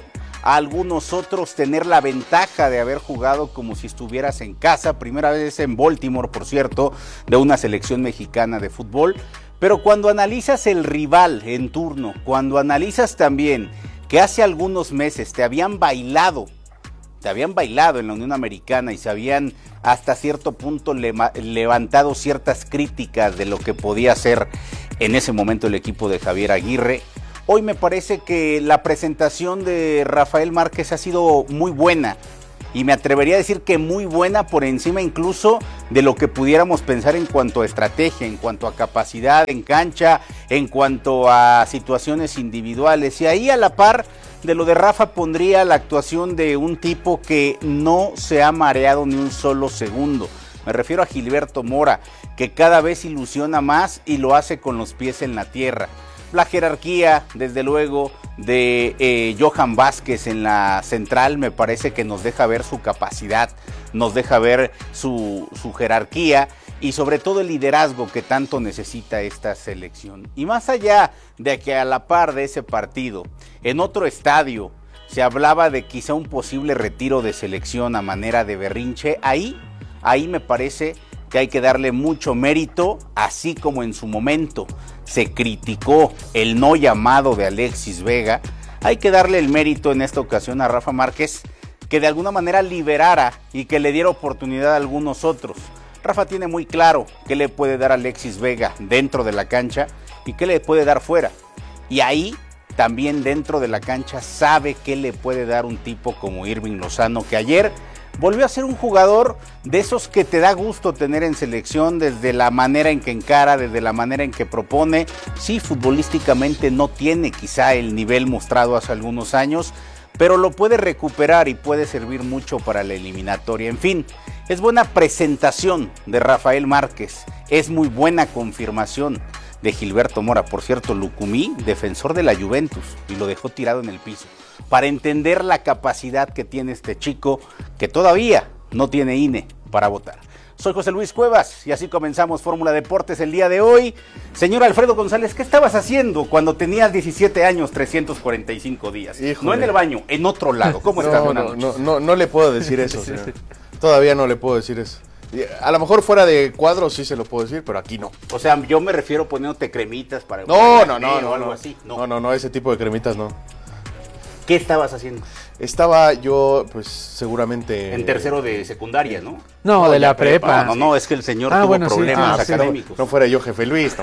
a algunos otros tener la ventaja de haber jugado como si estuvieras en casa, primera vez en Baltimore, por cierto, de una selección mexicana de fútbol, pero cuando analizas el rival en turno, cuando analizas también que hace algunos meses te habían bailado, te habían bailado en la Unión Americana y se habían hasta cierto punto lema, levantado ciertas críticas de lo que podía ser en ese momento el equipo de Javier Aguirre, hoy me parece que la presentación de Rafael Márquez ha sido muy buena. Y me atrevería a decir que muy buena por encima incluso de lo que pudiéramos pensar en cuanto a estrategia, en cuanto a capacidad en cancha, en cuanto a situaciones individuales. Y ahí a la par de lo de Rafa pondría la actuación de un tipo que no se ha mareado ni un solo segundo. Me refiero a Gilberto Mora, que cada vez ilusiona más y lo hace con los pies en la tierra. La jerarquía, desde luego, de eh, Johan Vázquez en la central me parece que nos deja ver su capacidad, nos deja ver su, su jerarquía y sobre todo el liderazgo que tanto necesita esta selección. Y más allá de que a la par de ese partido, en otro estadio, se hablaba de quizá un posible retiro de selección a manera de berrinche, ahí, ahí me parece que hay que darle mucho mérito, así como en su momento se criticó el no llamado de Alexis Vega, hay que darle el mérito en esta ocasión a Rafa Márquez, que de alguna manera liberara y que le diera oportunidad a algunos otros. Rafa tiene muy claro qué le puede dar Alexis Vega dentro de la cancha y qué le puede dar fuera. Y ahí también dentro de la cancha sabe qué le puede dar un tipo como Irving Lozano, que ayer volvió a ser un jugador de esos que te da gusto tener en selección desde la manera en que encara, desde la manera en que propone. Sí, futbolísticamente no tiene quizá el nivel mostrado hace algunos años, pero lo puede recuperar y puede servir mucho para la eliminatoria. En fin, es buena presentación de Rafael Márquez, es muy buena confirmación de Gilberto Mora. Por cierto, Lucumí, defensor de la Juventus, y lo dejó tirado en el piso, para entender la capacidad que tiene este chico, que todavía no tiene I N E para votar. Soy José Luis Cuevas y así comenzamos Fórmula Deportes el día de hoy. Señor Alfredo González, ¿qué estabas haciendo cuando tenías diecisiete años, trescientos cuarenta y cinco días? Híjole. No en el baño, en otro lado. ¿Cómo no, estás? No, no, no, no, no le puedo decir eso, señor. Todavía no le puedo decir eso. A lo mejor fuera de cuadro sí se lo puedo decir, pero aquí no. O sea, yo me refiero poniéndote cremitas para... No, no, no, no, algo no. Así. No. No, no, no, ese tipo de cremitas no. ¿Qué estabas haciendo? Estaba yo, pues, seguramente... En tercero de secundaria, ¿no? No, no de la prepa. No, no, no, es que el señor ah, tuvo bueno, problemas sí. ah, académicos. Sí, no, no fuera yo jefe Luis, no.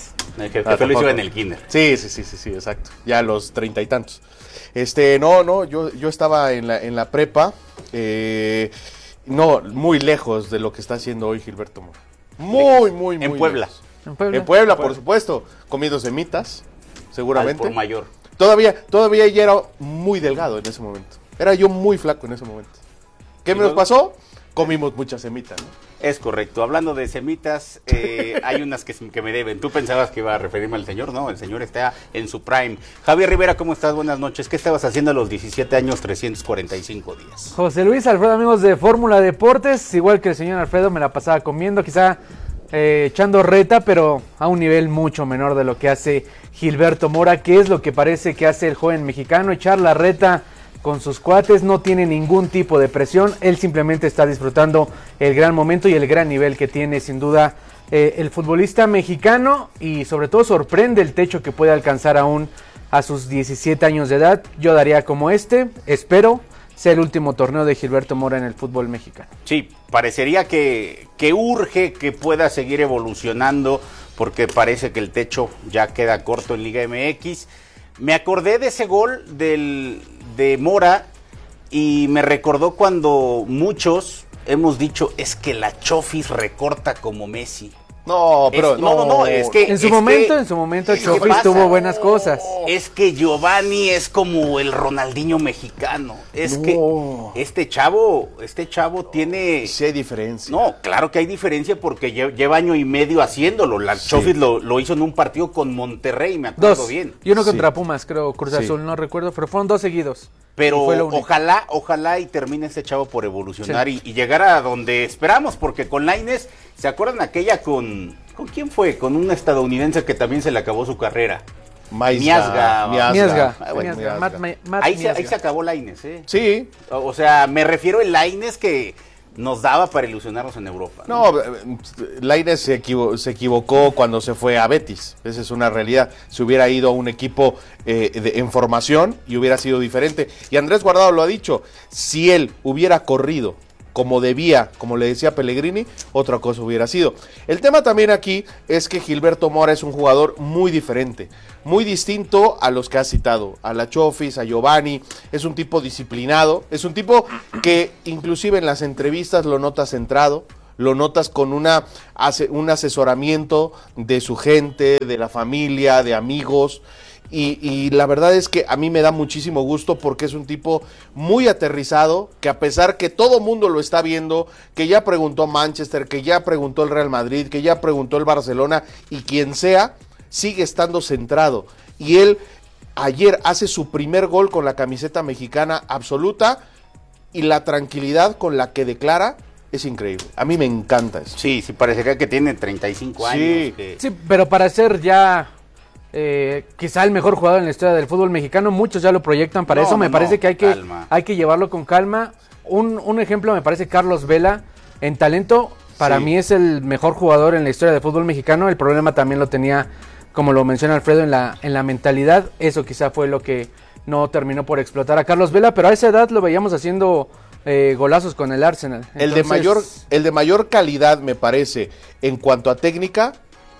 El jefe, jefe Luis iba en el kinder. Sí, sí, sí, sí, sí, exacto. Ya a los treinta y tantos. Este, no, no, yo, yo estaba en la, en la prepa, eh, no, muy lejos de lo que está haciendo hoy Gilberto Mora. Muy, muy, muy En Puebla. lejos. En Puebla. En Puebla, por supuesto. Comiendo semitas, seguramente. Al por mayor. Todavía, todavía ya era muy delgado en ese momento. Era yo muy flaco en ese momento. ¿Qué me nos pasó? Comimos muchas semitas, ¿no? Es correcto. Hablando de semitas, eh, hay unas que, que me deben. ¿Tú pensabas que iba a referirme al señor? No, el señor está en su prime. Javier Rivera, ¿cómo estás? Buenas noches. ¿Qué estabas haciendo a los diecisiete años, trescientos cuarenta y cinco días? José Luis, Alfredo, amigos de Fórmula Deportes. Igual que el señor Alfredo, me la pasaba comiendo, quizá eh, echando reta, pero a un nivel mucho menor de lo que hace Gilberto Mora. ¿Qué es lo que parece que hace el joven mexicano? Echar la reta con sus cuates, no tiene ningún tipo de presión, él simplemente está disfrutando el gran momento y el gran nivel que tiene sin duda eh, el futbolista mexicano, y sobre todo sorprende el techo que puede alcanzar aún a sus diecisiete años de edad. Yo daría como este, espero sea el último torneo de Gilberto Mora en el fútbol mexicano. Sí, parecería que, que urge que pueda seguir evolucionando, porque parece que el techo ya queda corto en Liga M X. Me acordé de ese gol del, de Mora y me recordó cuando muchos hemos dicho, es que la Chofis recorta como Messi. No, pero es, no, no, no, es que en su es momento, que, en su momento Chofis tuvo buenas cosas. Es que Giovanni es como el Ronaldinho mexicano. Es no. que este chavo, este chavo tiene. Sí hay diferencia. No, claro que hay diferencia porque lleva año y medio haciéndolo. La sí. Chofis lo, lo hizo en un partido con Monterrey, me acuerdo dos. bien. Y uno contra sí. Pumas, creo, Cruz sí. Azul, no recuerdo, pero fueron dos seguidos. Pero ojalá, ojalá y termine este chavo por evolucionar sí. y, y llegar a donde esperamos, porque con Lainez, ¿se acuerdan aquella con, con quién fue? Con un estadounidense que también se le acabó su carrera. Maizga, Miazga. Miazga. Miazga. Ah, bueno, Miazga. Miazga. Matt, Matt ahí, se, Miazga. ahí se acabó Lainez, ¿eh? Sí. O, o sea, me refiero al Lainez que nos daba para ilusionarnos en Europa. No, Lainez se, equivo se equivocó cuando se fue a Betis. Esa es una realidad. Se hubiera ido a un equipo eh, de, en formación y hubiera sido diferente. Y Andrés Guardado lo ha dicho. Si él hubiera corrido como debía, como le decía Pellegrini, otra cosa hubiera sido. El tema también aquí es que Gilberto Mora es un jugador muy diferente, muy distinto a los que ha citado, a la Chofis, a Giovanni. Es un tipo disciplinado, es un tipo que inclusive en las entrevistas lo notas centrado, lo notas con una, un asesoramiento de su gente, de la familia, de amigos. Y, y la verdad es que a mí me da muchísimo gusto porque es un tipo muy aterrizado, que a pesar que todo mundo lo está viendo, que ya preguntó Manchester, que ya preguntó el Real Madrid, que ya preguntó el Barcelona y quien sea, sigue estando centrado. Y él ayer hace su primer gol con la camiseta mexicana absoluta y la tranquilidad con la que declara es increíble. A mí me encanta eso. Sí, sí, parecería que tiene treinta y cinco años. Sí, que... sí, pero para ser ya... Eh, quizá el mejor jugador en la historia del fútbol mexicano, muchos ya lo proyectan para No, eso, me no, parece que hay que calma. hay que llevarlo con calma. Un, un ejemplo me parece Carlos Vela, en talento, para Sí. mí es el mejor jugador en la historia del fútbol mexicano. El problema también lo tenía, como lo menciona Alfredo, en la, en la mentalidad. Eso quizá fue lo que no terminó por explotar a Carlos Vela, pero a esa edad lo veíamos haciendo eh, golazos con el Arsenal. El de Entonces, mayor, el de mayor calidad, me parece, en cuanto a técnica,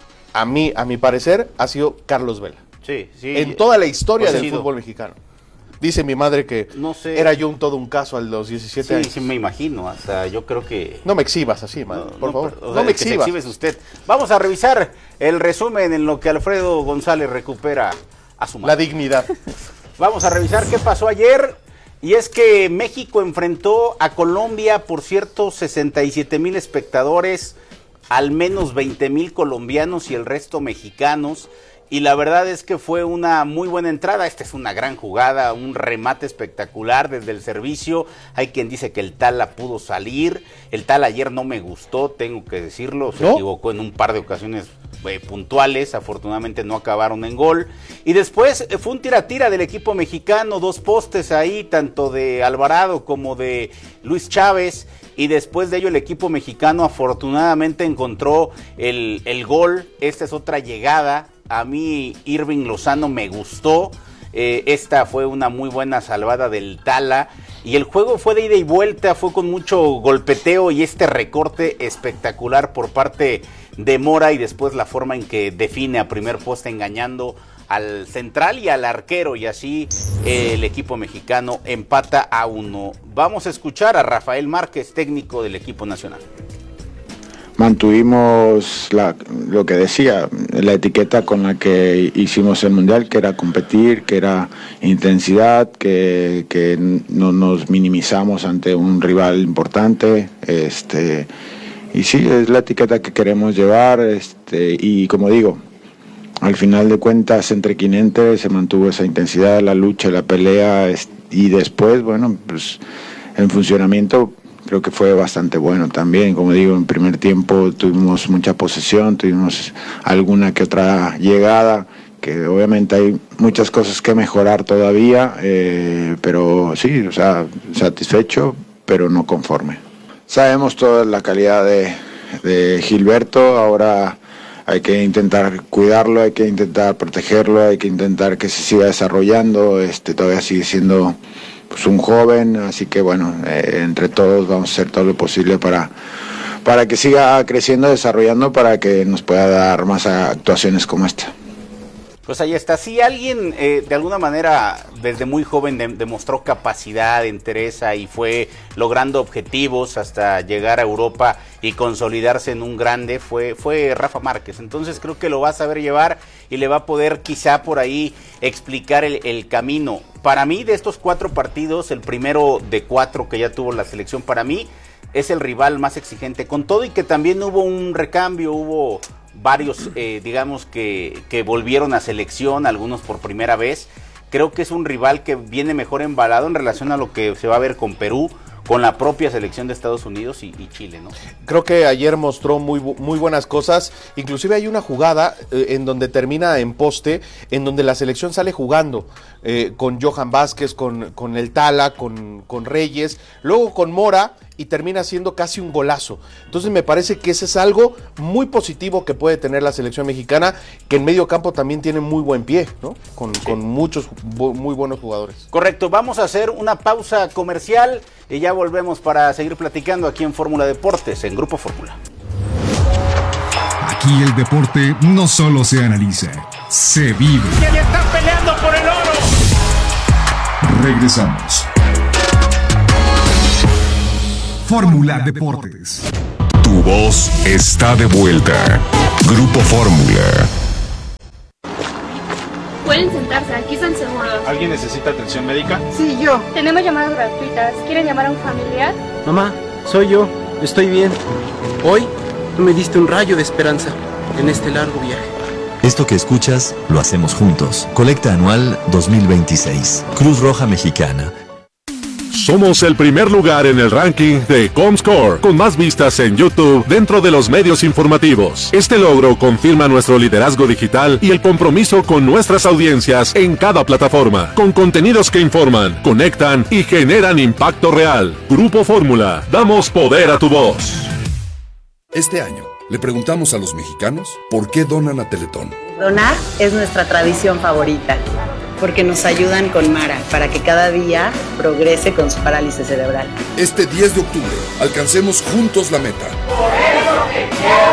a mí, a mi parecer, ha sido Carlos Vela. Sí, sí. En toda la historia Pues del ha sido. fútbol mexicano. Dice mi madre que No sé. era yo un todo un caso a los diecisiete Sí, años. sí, me imagino. Hasta yo creo que... No me exhibas así, madre, por no, favor. pero, o No sea, me que se exhibas. exhibes usted. Vamos a revisar el resumen en lo que Alfredo González recupera a su madre. La dignidad. Vamos a revisar qué pasó ayer. Y es que México enfrentó a Colombia, por cierto, sesenta y siete mil espectadores, al menos veinte mil colombianos y el resto mexicanos. Y la verdad es que fue una muy buena entrada. Esta es una gran jugada, un remate espectacular desde el servicio. Hay quien dice que el Tala pudo salir. El Tala ayer no me gustó, tengo que decirlo. Se ¿No? equivocó en un par de ocasiones eh, puntuales. Afortunadamente no acabaron en gol. Y después eh, fue un tira-tira del equipo mexicano. Dos postes ahí, tanto de Alvarado como de Luis Chávez. Y después de ello el equipo mexicano afortunadamente encontró el, el gol. Esta es otra llegada. A mí Irving Lozano me gustó, eh, esta fue una muy buena salvada del Tala y el juego fue de ida y vuelta, fue con mucho golpeteo y este recorte espectacular por parte de Mora y después la forma en que define a primer poste engañando al central y al arquero y así eh, el equipo mexicano empata a uno. Vamos a escuchar a Rafael Márquez, técnico del equipo nacional. Mantuvimos la, lo que decía, la etiqueta con la que hicimos el Mundial, que era competir, que era intensidad, que, que no nos minimizamos ante un rival importante, este, y sí, es la etiqueta que queremos llevar, este, y como digo, al final de cuentas entre quinientos se mantuvo esa intensidad, la lucha, la pelea, y después, bueno, pues en funcionamiento creo que fue bastante bueno también. Como digo, en primer tiempo tuvimos mucha posesión, tuvimos alguna que otra llegada, que obviamente hay muchas cosas que mejorar todavía, eh, pero sí, o sea, satisfecho, pero no conforme. Sabemos toda la calidad de, de Gilberto, ahora hay que intentar cuidarlo, hay que intentar protegerlo, hay que intentar que se siga desarrollando, este todavía sigue siendo pues un joven, así que bueno, eh, entre todos vamos a hacer todo lo posible para, para que siga creciendo, desarrollando, para que nos pueda dar más actuaciones como esta. Pues ahí está, si alguien eh, de alguna manera desde muy joven de, demostró capacidad, entereza y fue logrando objetivos hasta llegar a Europa y consolidarse en un grande, fue, fue Rafa Márquez. Entonces creo que lo va a saber llevar y le va a poder quizá por ahí explicar el, el camino. Para mí, de estos cuatro partidos, el primero de cuatro que ya tuvo la selección, para mí es el rival más exigente, con todo y que también hubo un recambio, hubo varios, eh, digamos, que, que volvieron a selección, algunos por primera vez. Creo que es un rival que viene mejor embalado en relación a lo que se va a ver con Perú, con la propia selección de Estados Unidos y, y Chile, ¿no? Creo que ayer mostró muy, muy buenas cosas, inclusive hay una jugada eh, en donde termina en poste, en donde la selección sale jugando, eh, con Johan Vázquez, con, con el Tala, con, con Reyes, luego con Mora, y termina siendo casi un golazo. Entonces me parece que ese es algo muy positivo que puede tener la selección mexicana, que en medio campo también tiene muy buen pie, ¿no? Con, sí. con muchos bu- muy buenos jugadores. Correcto, vamos a hacer una pausa comercial y ya volvemos para seguir platicando aquí en Fórmula Deportes, en Grupo Fórmula. Aquí el deporte no solo se analiza, se vive. ¡Que le están peleando por el oro! Regresamos. Fórmula Deportes. Tu voz está de vuelta. Grupo Fórmula. Pueden sentarse, aquí están seguros. ¿Alguien necesita atención médica? Sí, yo. Tenemos llamadas gratuitas. ¿Quieren llamar a un familiar? Mamá, soy yo. Estoy bien. Hoy tú me diste un rayo de esperanza en este largo viaje. Esto que escuchas lo hacemos juntos. Colecta anual dos mil veintiséis. Cruz Roja Mexicana. Somos el primer lugar en el ranking de Comscore, con más vistas en YouTube dentro de los medios informativos. Este logro confirma nuestro liderazgo digital y el compromiso con nuestras audiencias en cada plataforma, con contenidos que informan, conectan y generan impacto real. Grupo Fórmula, damos poder a tu voz. Este año, le preguntamos a los mexicanos por qué donan a Teletón. Donar es nuestra tradición favorita, porque nos ayudan con Mara para que cada día progrese con su parálisis cerebral. Este diez de octubre, alcancemos juntos la meta. Por eso te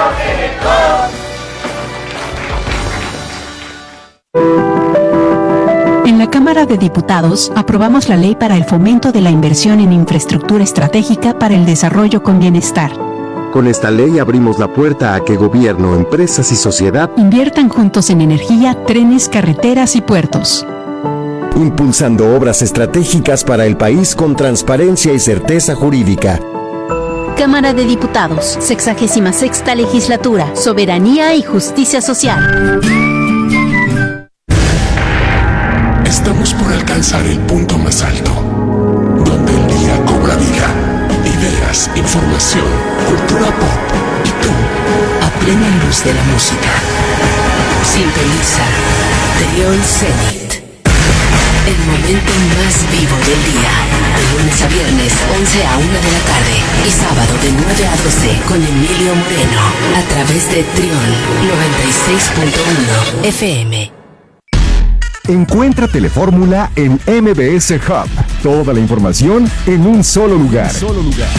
quiero, Teletón. En la Cámara de Diputados aprobamos la ley para el fomento de la inversión en infraestructura estratégica para el desarrollo con bienestar. Con esta ley abrimos la puerta a que gobierno, empresas y sociedad inviertan juntos en energía, trenes, carreteras y puertos, impulsando obras estratégicas para el país con transparencia y certeza jurídica. Cámara de Diputados, sexagésima sexta legislatura, soberanía y justicia social. Estamos por alcanzar el punto más alto, donde el día cobra vida, ideas, información, cultura pop y tú, a plena luz de la música. Sintoniza Trión Zenit. El momento más vivo del día. De lunes a viernes, once a una de la tarde. Y sábado de nueve a doce con Emilio Moreno. A través de Trión noventa y seis punto uno F M. Encuentra Telefórmula en M B S Hub. Toda la información en un solo lugar. Un solo lugar.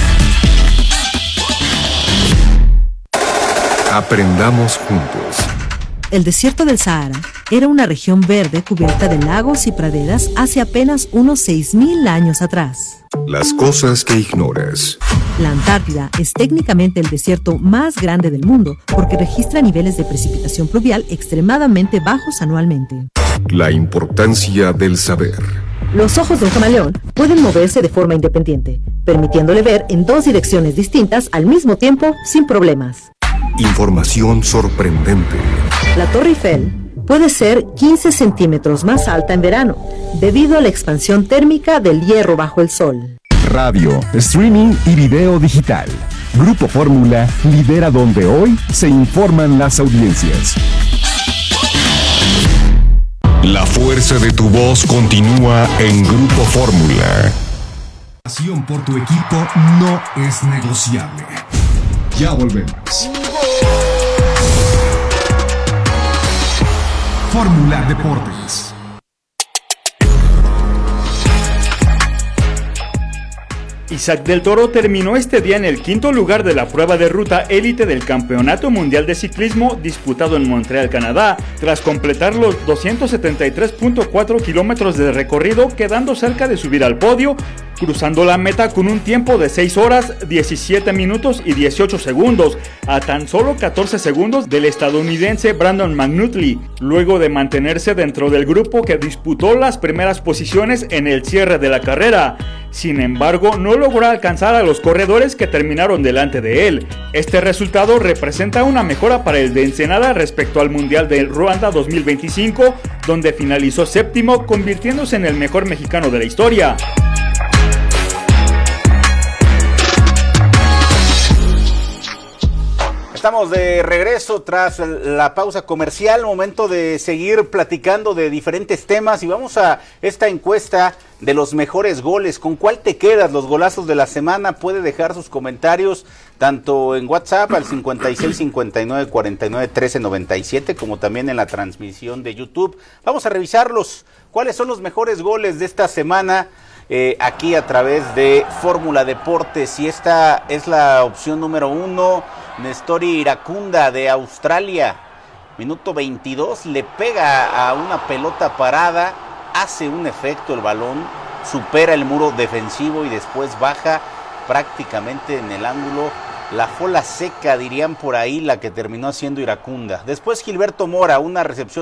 Aprendamos juntos. El desierto del Sahara era una región verde cubierta de lagos y praderas hace apenas unos seis mil años atrás. Las cosas que ignoras. La Antártida es técnicamente el desierto más grande del mundo porque registra niveles de precipitación pluvial extremadamente bajos anualmente. La importancia del saber. Los ojos de un camaleón pueden moverse de forma independiente, permitiéndole ver en dos direcciones distintas al mismo tiempo sin problemas. Información sorprendente. La Torre Eiffel puede ser quince centímetros más alta en verano, debido a la expansión térmica del hierro bajo el sol. Radio, streaming y video digital. Grupo Fórmula lidera donde hoy se informan las audiencias. La fuerza de tu voz continúa en Grupo Fórmula. La pasión por tu equipo no es negociable. Ya volvemos. Fórmula Deportes. Isaac del Toro terminó este día en el quinto lugar de la prueba de ruta élite del Campeonato Mundial de Ciclismo disputado en Montreal, Canadá, tras completar los doscientos setenta y tres punto cuatro kilómetros de recorrido, quedando cerca de subir al podio, cruzando la meta con un tiempo de seis horas, diecisiete minutos y dieciocho segundos, a tan solo catorce segundos del estadounidense Brandon McNulty, luego de mantenerse dentro del grupo que disputó las primeras posiciones en el cierre de la carrera. Sin embargo, no logró alcanzar a los corredores que terminaron delante de él. Este resultado representa una mejora para el de Ensenada respecto al Mundial de Ruanda dos mil veinticinco, donde finalizó séptimo, convirtiéndose en el mejor mexicano de la historia. Estamos de regreso tras la pausa comercial, momento de seguir platicando de diferentes temas y vamos a esta encuesta de los mejores goles. ¿Con cuál te quedas? Los golazos de la semana. Puede dejar sus comentarios tanto en WhatsApp al cincuenta y seis, cincuenta y nueve, cuarenta y nueve, trece, noventa y siete como también en la transmisión de YouTube. Vamos a revisarlos. ¿Cuáles son los mejores goles de esta semana? Eh, aquí a través de Fórmula Deportes, y esta es la opción número uno, Nestori Iracunda de Australia, minuto veintidós, le pega a una pelota parada, hace un efecto el balón, supera el muro defensivo y después baja prácticamente en el ángulo, la fola seca dirían por ahí, la que terminó haciendo Iracunda. Después Gilberto Mora, una recepción